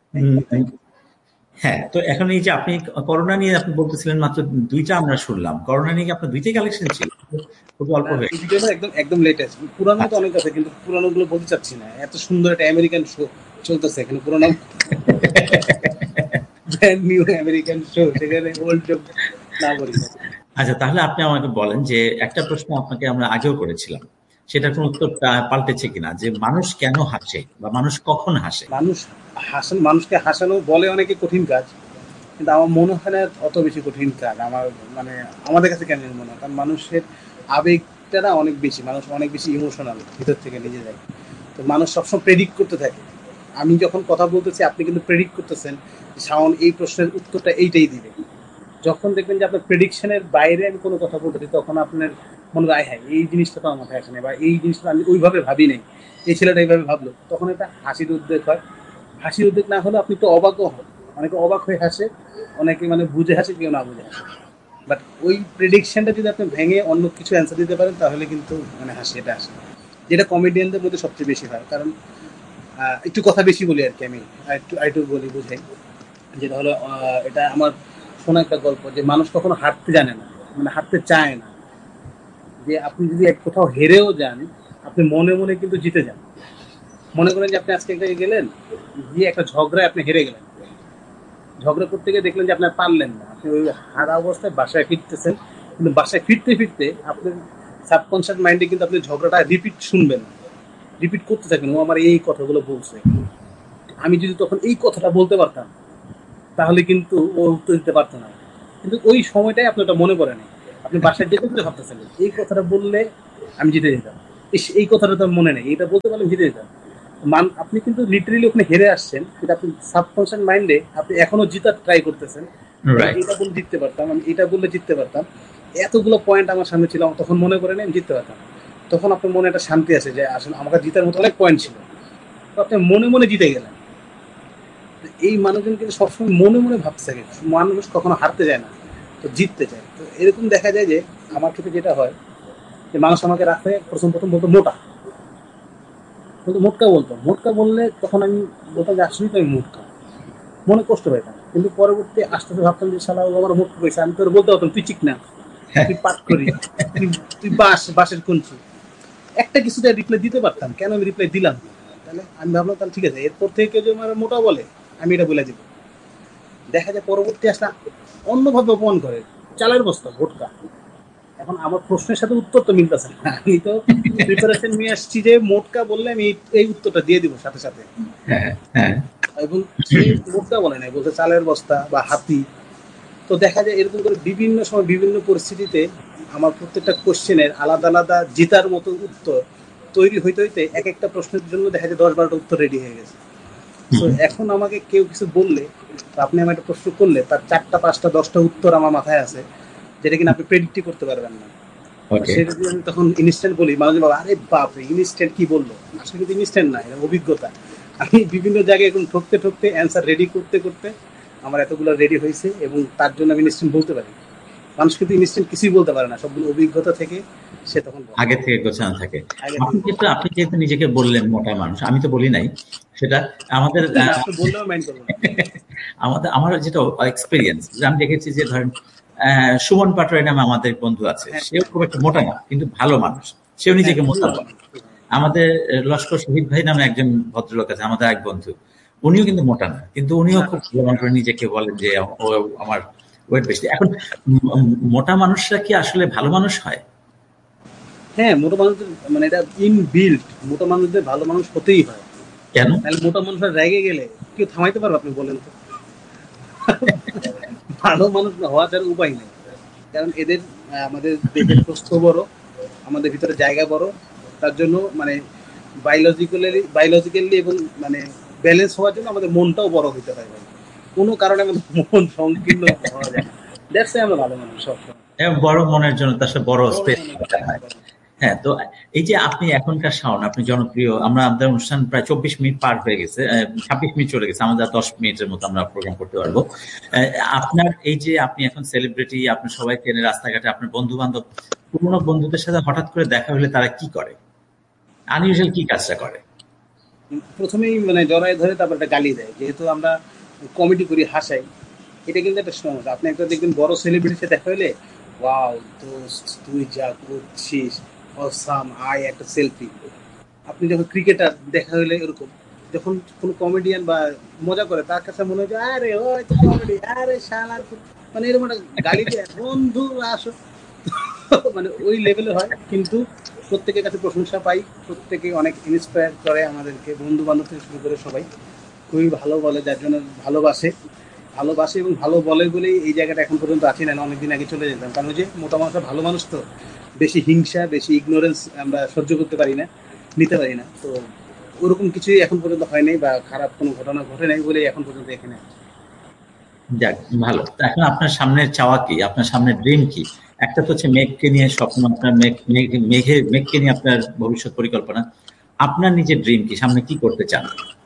হ্যাঁ, তো এখন এই যে আপনি করোনা নিয়ে আপনি বলতেছিলেন, মাত্র দুইটা আমরা শুনলাম, করোনা নিয়ে আপনার দুইটাই কালেকশন ছিল, খুব অল্প হয়ে একদম একদম লেটেস্ট। পুরানো তো অনেক আছে, কিন্তু পুরানো গুলো বলতে চাচ্ছি না। এত সুন্দর একটা আমেরিকান শো চলতেছে এখানে, পুরানো ব্র্যান্ড নিউ আমেরিকান শো, সেখানে ওল্ড না বলি। আচ্ছা, তাহলে আপনি আমাকে বলেন যে একটা প্রশ্ন আপনাকে আমরা আগেও করেছিলাম, সেটার কোন উত্তর পাল্টেছে কিনা, যে মানুষ কেন হাসে বা মানুষ কখন হাসে? মানুষ হাসান, মানুষকে হাসানো বলে অনেকে কঠিন কাজ, কিন্তু আমার মনে হয় না অত বেশি কঠিন কাজ। আমার মানে আমাদের কাছে কেন মনে হয়, কারণ মানুষের আবেগটা না অনেক বেশি, মানুষ অনেক বেশি ইমোশনাল ভিতর থেকে নিজে যায়। তো মানুষ সবসময় প্রেডিক্ট করতে থাকে। আমি যখন কথা বলতেছি, আপনি কিন্তু প্রেডিক্ট করতেছেন শাওন এই প্রশ্নের উত্তরটা এইটাই দিবে। যখন দেখবেন যে আপনার প্রেডিকশনের বাইরে আমি কোনো কথা বলতেছি, তখন আপনার মনে হয় হ্যাঁ এই জিনিসটা তো আমার মাথায় আসে না, বা এই জিনিসটা আমি ওইভাবে ভাবি নাই, এই ছেলেটা এইভাবে ভাবলো, তখন এটা হাসির উদ্বেগ হয়। হাসির উদ্বেগ না হলে আপনি তো অবাকও হন, অনেকে অবাক হয়ে হাসে, অনেকে মানে বুঝে হাসে, কেউ না বুঝে হাসে। বাট ওই প্রেডিকশনটা যদি আপনি ভেঙে অন্য কিছু অ্যান্সার দিতে পারেন, তাহলে কিন্তু মানে হাসি এটা আসে, যেটা কমেডিয়ানদের মধ্যে সবচেয়ে বেশি হয়। কারণ একটু কথা বেশি বলি আর কি, আমি একটু আইটু বলি বুঝাই, যেটা হলো এটা আমার শোনা একটা গল্প, যে মানুষ কখনো হাঁটতে জানে না, মানে হাঁটতে চায় না। যে আপনি যদি এক কোথাও হেরেও যান, আপনি মনে মনে কিন্তু জিতে যান। মনে করেন যে আপনি আজকে একটা গেলেন, গিয়ে একটা ঝগড়ায় আপনি হেরে গেলেন, ঝগড়া করতে গিয়ে দেখলেন যে আপনার পারলেন না, আপনি ওই হারা অবস্থায় বাসায় ফিরতেছেন, কিন্তু বাসায় ফিরতে ফিরতে আপনার সাবকনশিয়াস মাইন্ডে কিন্তু আপনি ঝগড়াটা রিপিট শুনবেন, রিপিট করতে থাকবেন, ও আমার এই কথাগুলো বলছে, আমি যদি তখন এই কথাটা বলতে পারতাম তাহলে কিন্তু ও উত্তর দিতে পারতো না। কিন্তু ওই সময়টাই আপনি ওটা মনে পড়ে না, আপনি বাসায় যেতে যেতে ভাবতেছেন এই কথাটা বললে আমি জিতে যেতাম, এই কথাটা তো মনে নেই, এটা বলতে পারলে জিতে যেতাম। মান আপনি কিন্তু লিটারেলি ওখানে হেরে আসছেন, কিন্তু আপনি সাবকনশিয়াস মাইন্ডে আপনি এখনো জিতার ট্রাই করতেছেন, এটা বলে জিততে পারতাম, আমি এটা বললে জিততে পারতাম, এতগুলো পয়েন্ট আমার সামনে ছিল, তখন মনে করে নেই আমি জিততে পারতাম। তখন আপনার মনে একটা শান্তি আছে যে আসলে আমাকে জিতার মতো অনেক পয়েন্ট ছিল, তো আপনি মনে মনে জিতে গেলেন। এই মানুষজন কিন্তু সবসময় মনে মনে ভাবতে থাকে, মানুষ কখনো হারতে যায় না, তো জিততে চায়। তো এরকম দেখা যায় যে আমার ক্ষেত্রে যেটা হয়, যে মানুষ আমাকে রাখতে প্রথম প্রথম বলতো মোটা, কিন্তু মোটকা বলতো, মোটকা বললে তখন আমি বলতাম যে আসলেই তো আমি মোটকা, মনে কষ্ট পেতাম। কিন্তু পরবর্তী আস্তে আস্তে ভাবতাম যে শালা আমার মোটকা পেয়েছে, আমি তোর বলতে পারতাম তুই চিক না, তুই পাট করি, তুই বাস বাসের কঞ্চু, একটা কিছুতে রিপ্লাই দিতে পারতাম, কেন আমি রিপ্লাই দিলাম? তাহলে আমি ভাবলাম তাহলে ঠিক আছে, এরপর থেকে কেউ যদি আমার মোটা বলে আমি এটা বলে দিব। দেখা যায় পরবর্তী আসলে অন্যভাবে অপমান করে, চালের বস্তা, ভোটকা। এখন আমার প্রশ্নের সাথে উত্তর তো মিলতেছে না, আমি তো প্রিপারেশন নিয়ে আসছি যে মোটকা বললে আমি এই উত্তরটা দিয়ে দিব সাথে সাথে, এবং সে মোটকা বলে নাই, বলছে চালের বস্তা বা হাতি। তো দেখা যায় এরকম করে বিভিন্ন সময় বিভিন্ন পরিস্থিতিতে আমার প্রত্যেকটা কোশ্চেনের আলাদা আলাদা জেতার মতো উত্তর তৈরি হইতে হইতে এক একটা প্রশ্নের জন্য দেখা যায় দশ বারোটা উত্তর রেডি হয়ে গেছে। তো এখন আমাকে কেউ কিছু বললে, আপনি আমার একটা প্রশ্ন করলে, তার চারটা পাঁচটা দশটা উত্তর আমার মাথায় আছে, যেটা কিনা আপনি প্রেডিক্টই করতে পারবেন না। সেটা যদি আমি তখন ইনস্ট্যান্ট বলি, মানুষ বাবা আরে বাপরে ইনস্ট্যান্ট কি বললো, আসলে কিন্তু ইনস্ট্যান্ট না, এটা অভিজ্ঞতা। আমি বিভিন্ন জায়গায় এখন ঠকতে ঠকতে অ্যান্সার রেডি করতে করতে আমার এতগুলো রেডি হয়েছে, এবং তার জন্য আমি ইনস্ট্যান্ট বলতে পারি। মানুষ কিন্তু ইনস্ট্যান্ট কিছুই বলতে পারে না, সবগুলো অভিজ্ঞতা থেকে সে তখন আগে থেকে গোছানো থাকে। আপনি যেহেতু আপনি যেহেতু নিজেকে বললেন মোটা মানুষ, আমি তো বলি নাই সেটা, আমাদের আমাদের আমার যেটা এক্সপিরিয়েন্স, আমি দেখেছি যে ধরেন সুমন পাটোয়ারি নামে আমাদের বন্ধু আছে, সেও খুব একটা মোটা না, কিন্তু ভালো মানুষ, সেও নিজেকে মোটা বলে। আমাদের লস্কর শহীদ ভাই নামে একজন ভদ্রলোক আছে, আমাদের এক বন্ধু, উনিও কিন্তু মোটা না, কিন্তু উনিও খুব ভালো করে নিজেকে বলেন যে আমার ওয়েট বেশি। এখন মোটা মানুষরা কি আসলে ভালো মানুষ হয়? হ্যাঁ, মোটা মানুষদের মানে এটা ইনবিল্ট, মোটা মানুষদের ভালো মানুষ হতেই হয়। কেন? তাহলে মোটা মানুষরা রেগে গেলে কেউ থামাইতে পারবে? আপনি বলেন তো। ভালো মানুষ না হওয়ার আর উপায় নেই, কারণ এদের আহ, আমাদের দেহের প্রস্থ বড়, আমাদের ভিতরে জায়গা বড়, তার জন্য মানে বায়োলজিক্যালি বায়োলজিক্যালি এবং মানে ব্যালেন্স হওয়ার জন্য আমাদের মনটাও বড় হতে হয় ভাই। কোনো কারণে আমাদের মন সংকীর্ণ হওয়া যায় না। দ্যাটস আমরা ভালো মানুষ সবসময়। হ্যাঁ, বড় মনের জন্য তার সাথে বড় বড় স্পেস মনে দরকার করি, হয়। বড়। হ্যাঁ, তো এই যে আপনি এখনকার শাওন, আপনি জনপ্রিয়। আমরা আমাদের অনুষ্ঠান প্রায় চব্বিশ মিনিট পার হয়ে গেছে, ছাব্বিশ মিনিট চলে গেছে, আমাদের আর দশ মিনিটের মতো আমরা প্রোগ্রাম করতে পারবো। আহ, আপনার এই যে আপনি এখন সেলিব্রিটি, আপনার সবাই চেনে রাস্তাঘাটে, আপনার বন্ধু বান্ধব, পুরোনো বন্ধুদের সাথে হঠাৎ করে দেখা হলে তারা কি করে, আনইউজুয়াল কি কাজটা করে? প্রথমেই মানে জড়ায় ধরে তারপর একটা গালি দেয়, যেহেতু আমরা কমেডি করি, হাসাই। এটা কিন্তু একটা সমস্যা। আপনি একটা দেখবেন বড় সেলিব্রিটির সাথে দেখা হলে, ওয়াও দোস্ত তুই যা করছিস, অসাম, আয় একটা সেলফি। আপনি যখন ক্রিকেটার দেখা হলে এরকম, যখন কোনো কমেডিয়ান বা মজা করে তার কাছে মনে হয় যে আরে ওই তো কমেডি, আরে শালার পুত-" মানে এরকম একটা গালি দিয়ে বন্ধু আসো। মানে ওই লেভেলে হয়, কিন্তু প্রত্যেকের কাছে প্রশংসা পাই, প্রত্যেকে অনেক ইন্সপায়ার করে আমাদেরকে, বন্ধু বান্ধব থেকে শুরু করে সবাই খুবই ভালো বলে, যার জন্য ভালোবাসে ভালোবাসে এবং ভালো বলে বলেই এই জায়গাটা এখন পর্যন্ত আছি, না অনেকদিন আগে চলে যেতাম। কারণ ওই যে মোটা মানুষরা ভালো মানুষ তো, বেশি হিংসা বেশি ইগনোরেন্স আমরা সহ্য করতে পারি না, নিতে পারি না। তো ওরকম কিছুই এখন পর্যন্ত হয় নাই, বা খারাপ কোনো ঘটনা ঘটে নাই বলেই এখন পর্যন্ত এখানে আছি। যাক, ভালো। তো এখন আপনার সামনের চাওয়া কি, আপনার সামনের ড্রিম কি? একটা তো হচ্ছে মেঘকে নিয়ে স্বপ্ন, আপনার মেঘ মেঘ- মেঘে মেঘকে নিয়ে আপনার ভবিষ্যৎ পরিকল্পনা। আপনার নিজের ড্রিম কি, সামনে কি করতে চান?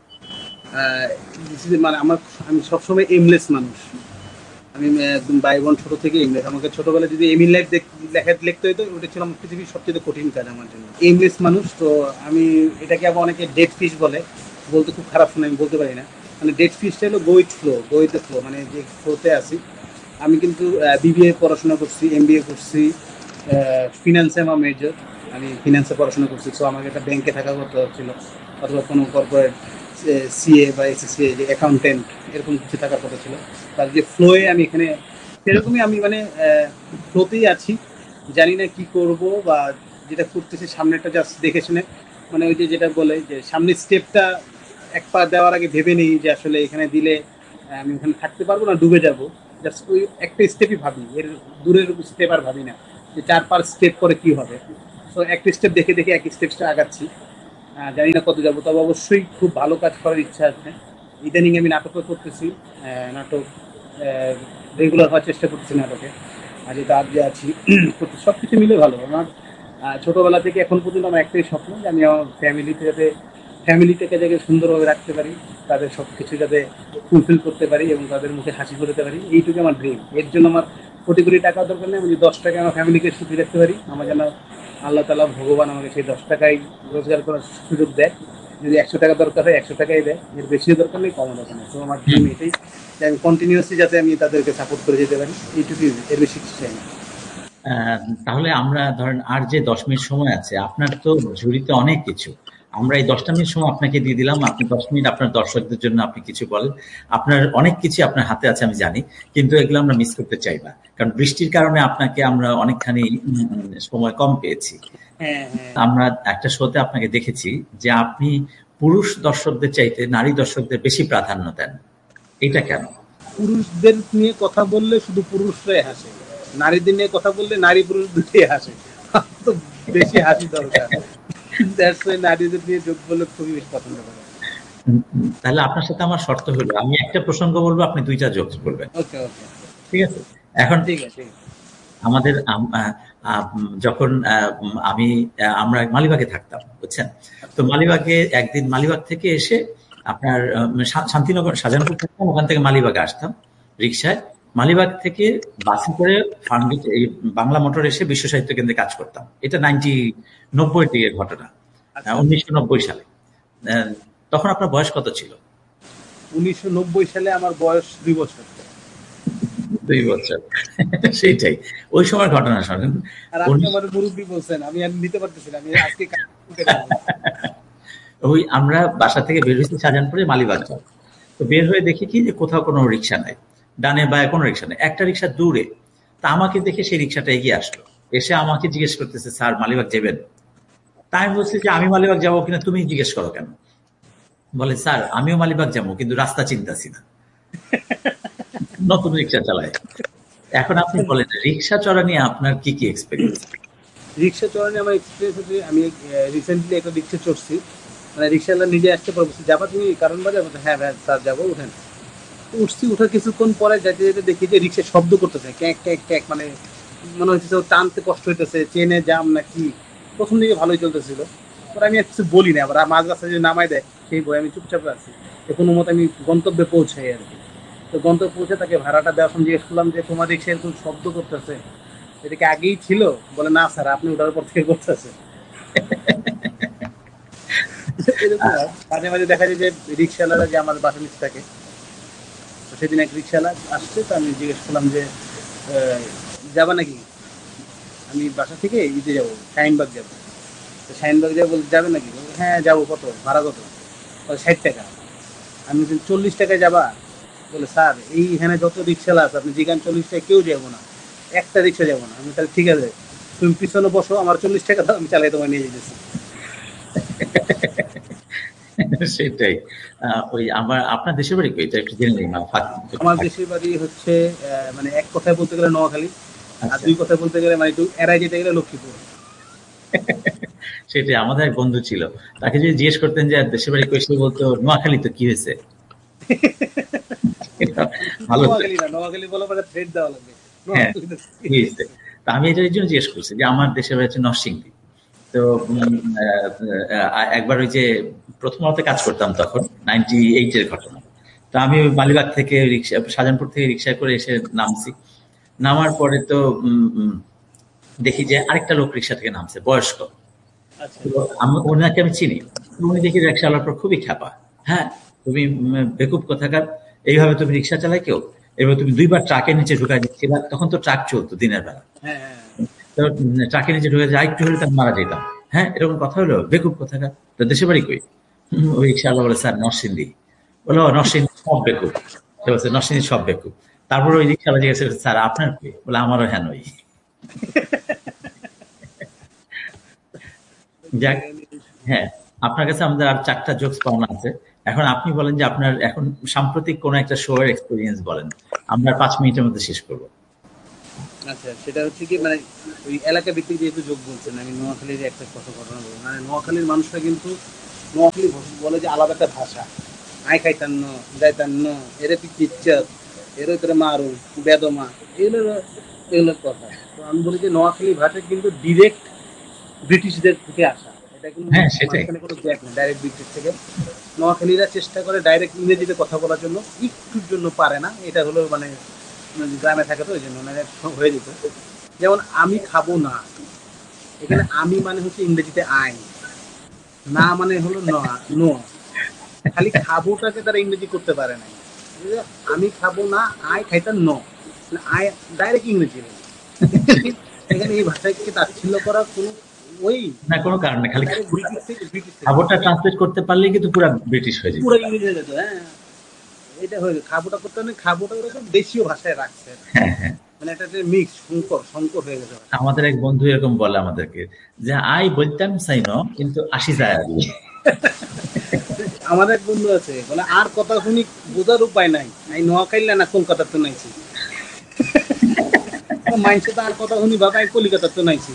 আহ, this is মানে আমার, আমি সবসময় এমলেস মানুষ। আমি আহ, একদম বাই বোন ছোট থেকে এমলেস। আমাকে ছোটবেলায় যদি এম ইন লাইফ লেখা লিখতে হতো, ওটা ছিল আমার পৃথিবীর সবচেয়ে কঠিন কাজ আমার জন্য। এমলেস মানুষ তো আমি। এটাকে আবার অনেকে ডেড ফিশ বলে, বলতে খুব খারাপ শুনে, আমি বলতে পারি না। মানে ডেড ফিশটা হলো গোইট ফ্লো, গোইতে ফ্লো, মানে যে ফ্লোতে আছি। আমি কিন্তু বিবিএ পড়াশোনা করছি, এমবিএ করছি, ফিনান্সে আমার মেজর। আমি ফিনান্সে পড়াশোনা করছি, তো আমাকে একটা ব্যাংকে থাকা করতে হচ্ছিল, অথবা কোনো কর্পোরেট সিএ বা এসিসিএ যে অ্যাকাউন্টেন্ট, এরকম কিছু থাকার কথা ছিল। তার যে ফ্লোয়ে আমি এখানে সেরকমই আমি মানে ফ্লোতেই আছি। জানি না কি করব, বা যেটা করতেছি সামনেটা জাস্ট দেখে শুনে, মানে ওই যে যেটা বলে যে সামনের স্টেপটা এক পা দেওয়ার আগে ভেবে নিই যে আসলে এখানে দিলে আহ, আমি ওখানে থাকতে পারবো না, ডুবে যাব। জাস্ট ওই একটা স্টেপই ভাবি, এর দূরের স্টেপ আর ভাবি না যে চার পাঁচ স্টেপ করে কি হবে। তো একটা স্টেপ দেখে দেখে এক স্টেপটা আগাচ্ছি। আহ, জানি না কত যাবো, তবে অবশ্যই খুব ভালো কাজ করার ইচ্ছা আছে। ইদানিং আমি নাটকও করতেছি, আহ, নাটক রেগুলার হওয়ার চেষ্টা করতেছি নাটকে। আর যেটা আজ যে আছি করতে, সব কিছু মিলে ভালো আমার। আহ, ছোটবেলা থেকে এখন পর্যন্ত আমার একটাই স্বপ্ন যে আমি আমার ফ্যামিলিতে যাতে ফ্যামিলিটাকে যাতে সুন্দরভাবে রাখতে পারি, তাদের সব কিছু যাতে ফুলফিল করতে পারি এবং তাদের মুখে হাসি ফোটাতে পারি, এইটুকু আমার ড্রিম। এর জন্য আমার কোটি কোটি টাকা দরকার নেই, আমি যদি দশ টাকা আমার ফ্যামিলিকে সুখী রাখতে পারি, আমার যেন আল্লাহ তালা ভগবান আমাকে সেই দশ টাকাই রোজগার করার সুযোগ দেয়। যদি একশো টাকা দরকার হয় একশো টাকাই দেয়, এর বেশিও দরকার নেই, কমও দরকার নেই। তো আমার ড্রিম এটাই যে আমি কন্টিনিউয়াসলি যাতে আমি তাদেরকে সাপোর্ট করে যেতে পারি, এইটুকুই, এর বেশি কিছু চাই না। আহ, তাহলে আমরা ধরেন আর যে দশ মিনিট সময় আছে, আপনার তো ঝুড়িতে অনেক কিছু। আমরা এই দশটা মিনিট সময় আপনাকে দিয়ে দিলাম, আপনি দশ মিনিট আপনার দর্শকদের জন্য আপনি কিছু বলেন। আপনার অনেক কিছু আপনার হাতে আছে আমি জানি, কিন্তু এগুলো আমরা মিস করতে চাই না, কারণ বৃষ্টির কারণে আপনাকে আমরা অনেকখানি উম, সময় কম পেয়েছি। হ্যাঁ হ্যাঁ। আমরা একটা শোতে আপনাকে দেখেছি যে আপনি পুরুষ দর্শকদের চাইতে নারী দর্শকদের বেশি প্রাধান্য দেন, এটা কেন? পুরুষদের নিয়ে কথা বললে শুধু পুরুষরাই হাসে, নারীদের নিয়ে কথা বললে নারী পুরুষ দুটোই হাসে। তো বেশি হাসি দরকার। That's why নারীদের নিয়ে যোগ বলে খুবই বেশি পছন্দ করে। উম, উম, তাহলে আপনার সাথে আমার শর্ত হলো, আমি একটা প্রসঙ্গ বলবো, আপনি দুইটা জোকস বলবেন, ওকে ওকে। ঠিক আছে? এখন ঠিক আছে। আমাদের আম- আহ, আহ, উম, যখন আহ, উম, আমি আহ, আমরা মালিবাগে থাকতাম, বুঝছেন? তো মালিবাগে একদিন মালিবাগ থেকে এসে আপনার আহ, শা- শান্তিনগর শাহজাহানপুর থাকতাম, ওখান থেকে মালিবাগে আসতাম রিক্সায়। মালিবাগ থেকে বাসে করে ফার্মগেট এই বাংলা মোটর এসে বিশ্ব সাহিত্য কেন্দ্রে কাজ করতাম। এটা নাইনটি নব্বই দিকের ঘটনা, আচ্ছা। উনিশশো নব্বই সালে। আহ, তখন আপনার বয়স কত ছিল? উনিশশো নব্বই সালে আমার বয়স দুই বছর। দুই বছর। সেইটাই, ওই সময় ঘটনা শোনেন। আর আপনি উনিশ আমার মুরব্বী বলছেন, আমি আর নিতে পারতেছি না, আমি আজকে কাজ করে দেবো। ওই আমরা বাসা থেকে বের হয়েছি শাহজাহানপুরে মালিবাগ যাব। তো বের হয়ে দেখি কি যে কোথাও কোনো রিক্সা নাই, ডানে বায়ে কোনো রিক্সা নেই, একটা রিক্সা দূরে। তা আমাকে দেখে সেই রিক্সাটা এগিয়ে আসলো, এসে আমাকে জিজ্ঞেস করতেছে, স্যার মালিবাগ যাবেন? তাই আমি বলছি যে আমি মালিবাগ যাবো কিনা তুমি জিজ্ঞেস করো কেন? বলে, স্যার আমিও মালিবাগ যাবো কিন্তু রাস্তা চিন্তাছি না, নতুন রিক্সা চালায়। এখন আপনি বলেন রিক্সা চড়া নিয়ে আপনার কি কি এক্সপেরিয়েন্স? রিক্সা চড়ানো আমার এক্সপিরিয়েন্স হচ্ছে, আমি রিসেন্টলি একটা রিক্সা চড়ছি, মানে রিক্সাওয়ালা নিজে আসতে পারবো, যাবা তুমি কারণ বাজার? হ্যাঁ হ্যাঁ স্যার যাবো, উঠেন। উঠছি, উঠার কিছুক্ষণ পরে যেতে যেতে দেখি যে রিক্সা শব্দ করতেছে, ক্যাক ক্যাক ক্যাক, মানে মনে হচ্ছে টানতে কষ্ট হইতেছে, চেনে জাম নাকি। প্রথম দিকে ভালোই চলতেছিল, পরে আমি আর কিছু বলি না, আবার মাঝ রাস্তায় যদি নামাই দেয় সেই বই আমি চুপচাপ আছি। কোনো মতো আমি গন্তব্যে পৌঁছাই আর কি। তো গন্তব্যে পৌঁছে তাকে ভাড়াটা দেওয়ার সময় জিজ্ঞেস করলাম যে তোমার রিক্সা এরকম শব্দ করতেছে, এটা কি আগেই ছিল? বলে, না স্যার আপনি ওঠার পর থেকে করতেছে। এরকম মাঝে মাঝে দেখা যায় যে রিক্সাওয়ালারা যে আমার বাসা নিচে থাকে, তো সেদিন এক রিক্সাওয়ালা আসছে, তো আমি জিজ্ঞেস করলাম যে যাবা নাকি? আমি বাসা থেকে ইতে যাবো, শাহিনবাগ যাবো। তো শাহিনবাগ যাবো, বলতে যাবে নাকি? হ্যাঁ যাবো। কত ভাড়া? কত? ষাট টাকা। আমি চল্লিশ টাকায় যাবা? বলে, স্যার এইখানে যত রিক্সাওয়ালা আছে আপনি যেখানে চল্লিশ টাকা কেউ যাবো না, একটা রিক্সা যাবো না। আমি তাহলে ঠিক আছে, তুমি পিছনে বসো, আমার চল্লিশ টাকা দাও, আমি চালাই তোমায় নিয়ে যেতেছি। সেটাই। ওই আমার আপনার দেশের বাড়ি কই, একটু জেনে নিই। আমার দেশের বাড়ি হচ্ছে মানে এক কথায় বলতে গেলে নোয়াখালী, আর দুই কথায় বলতে গেলে মানে একটু এড়াই যেতে গেলে লক্ষ্মীপুর। সেটাই। আমাদের এক বন্ধু ছিল, তাকে যদি জিজ্ঞেস করতেন যে দেশের বাড়ি কই, সে বলতো নোয়াখালী। তো কি হয়েছে? আমি এটার জন্য জিজ্ঞেস করছি যে আমার দেশের বাড়ি হচ্ছে নরসিংদী। তো একবার ওই যে প্রথম আলোতে কাজ করতাম তখন, নাইনটি এইট এর ঘটনা। তো আমি মালিবাগ থেকে রিক্সা, শাহজাহানপুর থেকে রিক্সায় করে এসে নামছি। নামার পরে তো দেখি যে আরেকটা লোক রিক্সা থেকে নামছে, বয়স্ক। আমি ওনাকে আমি চিনি। উনি দেখি রিক্সাওয়ালার পর খুবই খ্যাপা। হ্যাঁ তুমি বেকুব কোথাকার, এইভাবে তুমি রিক্সা চালাই কেউ? এবার তুমি দুইবার ট্রাকের নিচে ঢুকাই দিচ্ছিলা, তখন তো ট্রাক চলতো দিনের বেলা। তো ট্রাকের নিচে ঢুকে যায়, একটু হলে তার মারা যেতাম। হ্যাঁ এরকম কথা হলো, বেকুব কোথাকার। তো দেশের বাড়ি কই? ওই রিক্সাওয়ালা বলে, স্যার নরসিংদী। বলো, নরসিংদী সব বেকুব। সে বলছে নরসিংদী সব বেকুব। তারপর ওই রিক্সাওয়ালা জিজ্ঞেস করছে, স্যার আপনার কি? বলে, আমারও হ্যাঁ নই। যাক, হ্যাঁ আপনার কাছে আমাদের আর চারটা জোকস পাওনা আছে। এখন আপনি বলেন যে আপনার এখন সাম্প্রতিক কোন একটা শো এর এক্সপেরিয়েন্স বলেন, আমরা পাঁচ মিনিটের মধ্যে শেষ করবো। আচ্ছা, সেটা হচ্ছে কি, মানে ওই এলাকা ভিত্তিক যেহেতু যোগ বলছেন, আমি নোয়াখালীর একটা কথা ঘটনা বলবো। মানে নোয়াখালীর মানুষরা কিন্তু নোয়াখালী বলে যে আলাদা একটা ভাষা, আই খাইতান্ন যাইতান্ন, এরে পিচ্চার, এর ভিতরে মারু বেদমা, এগুলো এগুলোর কথা। তো আমি বলি যে নোয়াখালী ভাষা কিন্তু ডিরেক্ট ব্রিটিশদের থেকে আসা, এটা কিন্তু কোনো জ্যাক না, ডাইরেক্ট ব্রিটিশ থেকে। নোয়াখালীরা চেষ্টা করে ডাইরেক্ট ইংরেজিতে কথা বলার জন্য, একটুর জন্য পারে না। এটা হলো মানে গ্রামে থাকে তো ওই জন্য মানে হয়ে যেত। যেমন আমি খাবো না, এখানে আমি মানে হচ্ছে ইংরেজিতে আই, না মানে হলো নো। খালি খাবোটাকে তারা ইংরেজি করতে পারে না। আমি খাবো না, আই খাইতাম নো, আই ডাইরেক্ট ইংরেজি। এখানে এই ভাষাকে তাচ্ছিল্য করার কোনো ওই না, কোনো কারণ নেই। খালি খাবোটা ট্রান্সলেট করতে পারলেই কিন্তু পুরো ব্রিটিশ হয়ে যেত, পুরো ইংরেজি হয়ে যেত। হ্যাঁ এটা হয়ে খাবোটা করতে মানে খাবোটা ওরকম দেশীয় ভাষায় রাখছে, মানে একটা মিক্স সংকর সংকর হয়ে গেছে। আমাদের এক বন্ধু এরকম বলে আমাদেরকে যে আই বলতাম চাই না কিন্তু আসি যায় আর। আমাদের এক বন্ধু আছে বলে, আর কথা শুনি বোঝার উপায় নাই, আমি নোয়াখালী না কলকাতার তো নাইছি। মাইন্ডসে তো আর কথা শুনি বাবা, আমি কলিকাতার তো নাইছি।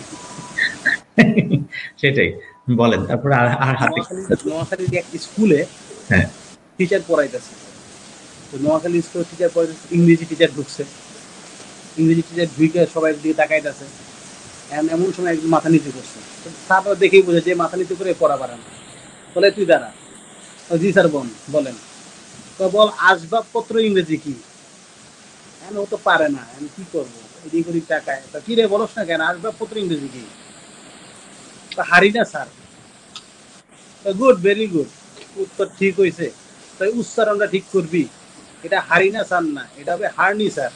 সেটাই বলেন। তারপরে আর হাতে নোয়াখালীর এক স্কুলে টিচার পড়াইতেছে, তো নোয়াখালী স্কুলের টিচার পড়াইতেছে, ইংরেজি টিচার ঢুকছে। ইংরেজি টিচার ঢুকে সবাই দিকে তাকাইতেছে, এমন সময় একদম মাথা নিচু করছে। তারপর দেখেই বোঝে যে মাথা নিচু করে পড়া পারে না। বলে, তুই দাঁড়া। জি স্যার বোন বলেন। তো বল, আসবাবপত্র ইংরেজি কি? হ্যাঁ ও তো পারে না, আমি কি করবো, এদিক ওদিক টাকায়। তা কি রে বলস না কেন, আসবাবপত্র ইংরেজি কি? হারি না স্যার। গুড, ভেরি গুড, উত্তর ঠিক হয়েছে। তাই উচ্চারণটা ঠিক করবি, এটা হারি না স্যার না, এটা হবে হারনি স্যার।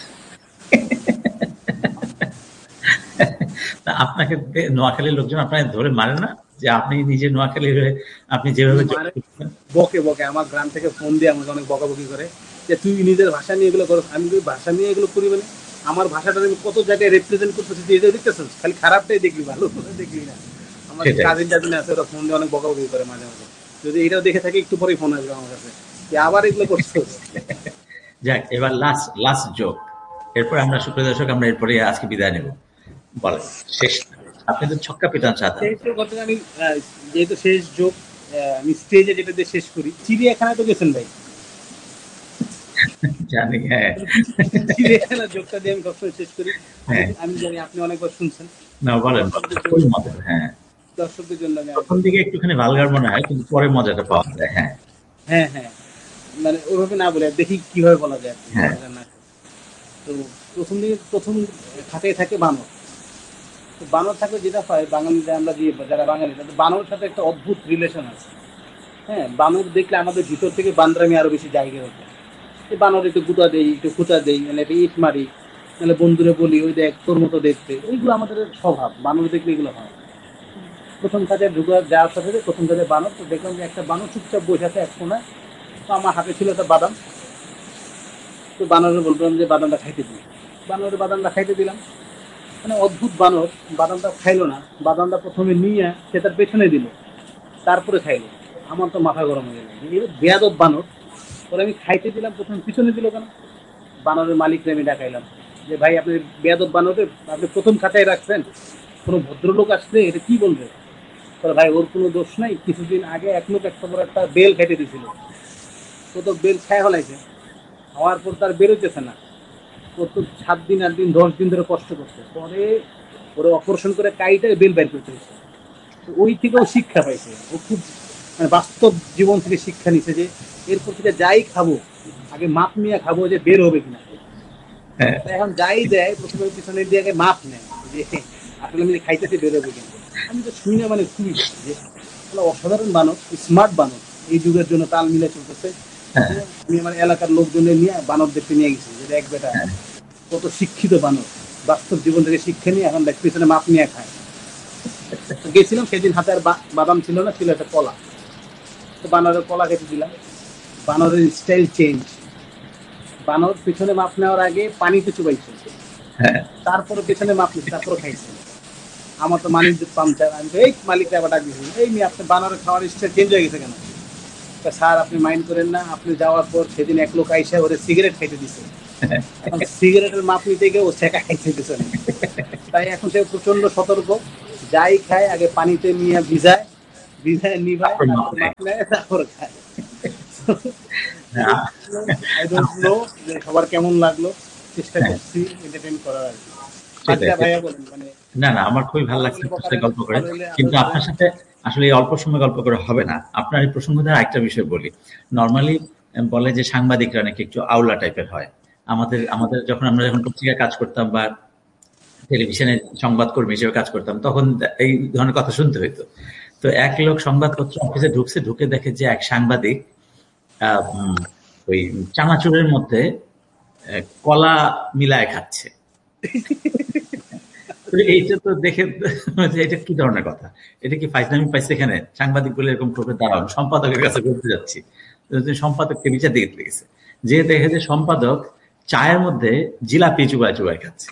আপনাকে নোয়াখালীর লোকজন আপনাকে ধরে মারে না যে আপনি নিজে নোয়াখালীর হয়ে আপনি যেভাবে বকে বকে আমার গ্রাম থেকে ফোন দিয়ে আমাকে অনেক বকাবকি করে যে তুই নিজের ভাষা নিয়ে এগুলো করো। আমি ভাষা নিয়ে এগুলো করি মানে আমার ভাষাটা আমি কত জায়গায় রিপ্রেজেন্ট করতেছি, যে এটা দেখতেছেন খালি খারাপটাই দেখবি, ভালো দেখবি না। আমার সেটাই। কাজিন টাজিন আছে, ওরা ফোন দিয়ে অনেক বকাবকি করে মাঝে মাঝে, যদি এটাও দেখে থাকে একটু পরেই ফোন আসবে আমার কাছে যে আবার এগুলো করছো। যাক, এবার লাস্ট লাস্ট জোক, এরপর আমরা সুপ্রিয় দর্শক আমরা এরপরে আজকে বিদায় নেব। বলেন শেষ, আপনি তো ছক্কা পিটান সাধারণ। শেষ যোগ কথা আমি আহ, যেহেতু শেষ যোগ আহ, আমি স্টেজে যেটা দিয়ে শেষ করি, চিড়িয়াখানায় তো গেছেন ভাই, জানি, হ্যাঁ চিড়িয়াখানার যোগটা দিয়ে আমি সবসময় শেষ করি। হ্যাঁ, আমি- আমি জানি আপনি অনেকবার শুনছেন, না বলেন বলেন, খুবই মজা। হ্যাঁ, দর্শকদের জন্য আমি প্রথম দিকে একটুখানি ভালগার মনে হয়, কিন্তু পরে মজাটা পাওয়া যায়। হ্যাঁ হ্যাঁ হ্যাঁ মানে ওইভাবে না বলে দেখি কিভাবে বলা যায় আর কি, হ্যাঁ বলা না। তো প্রথম দিকে প্রথম থাকে থাকে বানর। তো বানর থাকলে যেটা হয়, বাঙালিরা আমরা যে যারা বাঙালি তাদের বানরের সাথে একটা অদ্ভুত রিলেশন আছে। হ্যাঁ, বানর দেখলে আমাদের ভিতর থেকে বান্দরামি আরো বেশি জায়গা হতো। এই বানর একটু গুতা দেই, একটু খুঁচা দেই, মানে একটা ইট মারি, নাহলে বন্ধুরে বলি ওই দেখ তোর মতো দেখতে, এইগুলো আমাদের স্বভাব, বানর দেখলে এগুলো হয়। প্রথম কাজে ঢুকে যাওয়ার সাথে সাথে প্রথম কাজে বানর, তো দেখলাম যে একটা বানর চুপচাপ বসে আছে এক কোনায়। তো আমার হাতে ছিল একটা বাদাম, তো বানরে বললাম যে বাদামটা খাইতে দিই। বানরের বাদামটা খাইতে দিলাম, মানে অদ্ভুত বানর, বাদামটা খাইলো না, বাদামটা প্রথমে নিয়ে সে তার পেছনে দিল, তারপরে খাইলো। আমার তো মাথা গরম হয়ে গেল, এই বেয়াদব বানর, পরে আমি খাইতে দিলাম, প্রথমে পিছনে দিল কেন। বানরের মালিককে আমি ডাকাইলাম যে ভাই আপনি বেয়াদব বানরে আপনি প্রথম খাঁচায় রাখছেন, কোনো ভদ্রলোক আসলে এটা কি বলবে? তাহলে ভাই ওর কোনো দোষ নাই, কিছুদিন আগে এক লোক একটা বড় একটা বেল খেতে দিয়েছিল, ও তো বেল খায় হলাইছে, হওয়ার পর তার বেরোতেছে না, ও তো সাত দিন আট দিন দশ দিন ধরে কষ্ট করছে, পরে ওরা অপারেশন করে কাইটা বেল বের করতে হয়েছে। তো ওই থেকেও শিক্ষা পাইছে, ও খুব মানে বাস্তব জীবন থেকে শিক্ষা নিছে যে এরপর থেকে যাই খাবো আগে মাপ নিয়ে খাবো যে বের হবে কিনা। হ্যাঁ তা এখন যাই দেয় প্রথমে পিছনে দিয়ে আগে মাপ নেয় যে আসলে আমি খাইতেছি বের হবে কিনা। আমি তো শুনে মানে খুবই যে আসলে অসাধারণ বানর, স্মার্ট বানর, এই যুগের জন্য তাল মিলে চলতেছে। হ্যাঁ আমি আমার এলাকার লোকজনের নিয়ে বানর দেখতে নিয়ে গেছি, যে এক বেটা কত শিক্ষিত বানর, বাস্তব জীবন থেকে শিক্ষা নিয়ে এখন দেখ পিছনে মাপ নিয়ে খায়। তো গেছিলাম সেদিন, হাতে আর বা- বাদাম ছিল না, ছিল একটা কলা। তো বানরের কলা খেতে দিলাম, বানরের স্টাইল চেঞ্জ, বানর পিছনে মাপ নেওয়ার আগে পানিতে চুবাইছে, হ্যাঁ তারপরে পেছনে মাপ নিচ্ছে, তারপরে খাইছে। আমার তো মালিক পাম্পচার, আমি তো এই মালিকটা আবার ডাক দিয়েছি, এই মেয়ে আপনি বানরের খাওয়ার স্টাইল চেঞ্জ হয়ে গেছে কেন? তা স্যার আপনি মাইন্ড করেন না, আপনি যাওয়ার পর সেদিন এক লোক আইসা ওরে সিগারেট খাইতে দিছে, এখন সিগারেটের মাপ নিতে গিয়ে ও সেকা খাইতে দিছে না। তাই এখন সে প্রচন্ড সতর্ক, যাই খায় আগে পানিতে নিয়ে ভিজায়, ভিজায় নিভায়, তারপর মাপ তারপর নেয়। মাপ নেয়, তারপর খায়। হ্যাঁ, আই ডোন্ট নো যে সবার কেমন লাগলো, চেষ্টা হ্যাঁ, করছি এন্টারটেইন করার আর কি। সেটাই আচ্ছা সেটাই। ভাইয়া বলেন, মানে না না, আমার খুবই ভালো ভালো লাগছে হলে আপনার বকার, সাথে গল্প করে, ভালো হলে আরো কিন্তু বলেন। আপনার সাথে আসলে এই অল্প সময় গল্প করে হবে না। আপনার এই প্রসঙ্গ দ্বারা একটা বিষয় বলি। নর্মালি বলে যে সাংবাদিকরা নাকি একটু আউলা টাইপের হয়। আমাদের আমাদের যখন আমরা যখন পত্রিকায় কাজ করতাম বা টেলিভিশনে সংবাদকর্মী হিসেবে কাজ করতাম, তখন এই ধরনের কথা শুনতে হইতো। তো এক লোক সংবাদপত্র অফিসে ঢুকছে, ঢুকে দেখে যে এক সাংবাদিক আহ, উম, ওই চানাচুরের মধ্যে আহ, কলা মিলায় খাচ্ছে। তো এইটা তো দেখে যে এটা কি ধরনের কথা, এটা কি ফাইজলামি পাইছে এখানে? সাংবাদিক বলে এরকম করবে, দাঁড়াও সম্পাদকের কাছে করতে যাচ্ছি। তো তিনি সম্পাদককে বিচার দিতে গেছে, যে দেখে যে সম্পাদক চায়ের মধ্যে জিলাপি চুবায় চুবায় খাচ্ছে।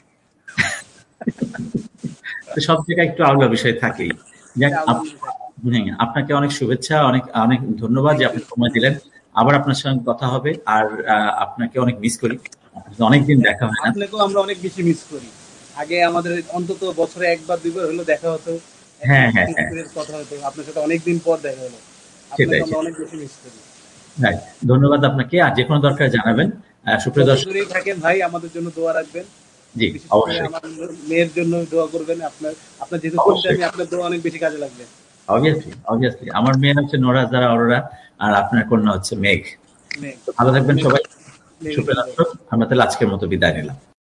তো সব জায়গায় একটু আলাদা বিষয় থাকেই। যাক, আপ- হ্যাঁ, আপনাকে অনেক শুভেচ্ছা, অনেক অনেক ধন্যবাদ যে থ্যাংক আপনি ইউ। সময় দিলেন। আবার আপনার সঙ্গে কথা হবে। আর আহ, আপনাকে অনেক মিস করি, আপনার সাথে অনেকদিন দেখা হয় না। আপনাকেও আমরা অনেক বেশি মিস করি। আগে আমাদের অন্তত বছরে একবার দুইবার হলো দেখা হতো, হ্যাঁ হ্যাঁ হ্যাঁ, কথা হতো, আপনার সাথে অনেকদিন পর দেখা হলো, আপনাকে সেটাই আমরা সেটাই। অনেক বেশি মিস করি। Right. ধন্যবাদ আপনাকে। আর যে কোনো দরকার জানাবেন। আহ, সুপ্রিয় যত দর্শক, দূরেই থাকেন ভাই আমাদের জন্য দোয়া রাখবেন, জি বিশেষ করে অবশ্যই আমার মেয়ের জন্য দোয়া করবেন। আপনার আপনার যেহেতু শুনতে অবশ্যই আমি, আপনার দোয়া অনেক বেশি কাজে লাগবে। অবভিয়াসলি অবভিয়াসলি আমার মেয়ে হচ্ছে নোরা যারা অরোরা, আর আপনার কন্যা হচ্ছে মেঘ। মেয়ে তো ভালো থাকবেন মেয়ে সবাই। মেয়ে সুপ্রিয় দর্শক, আমরা তাহলে আজকের মতো বিদায় নিলাম।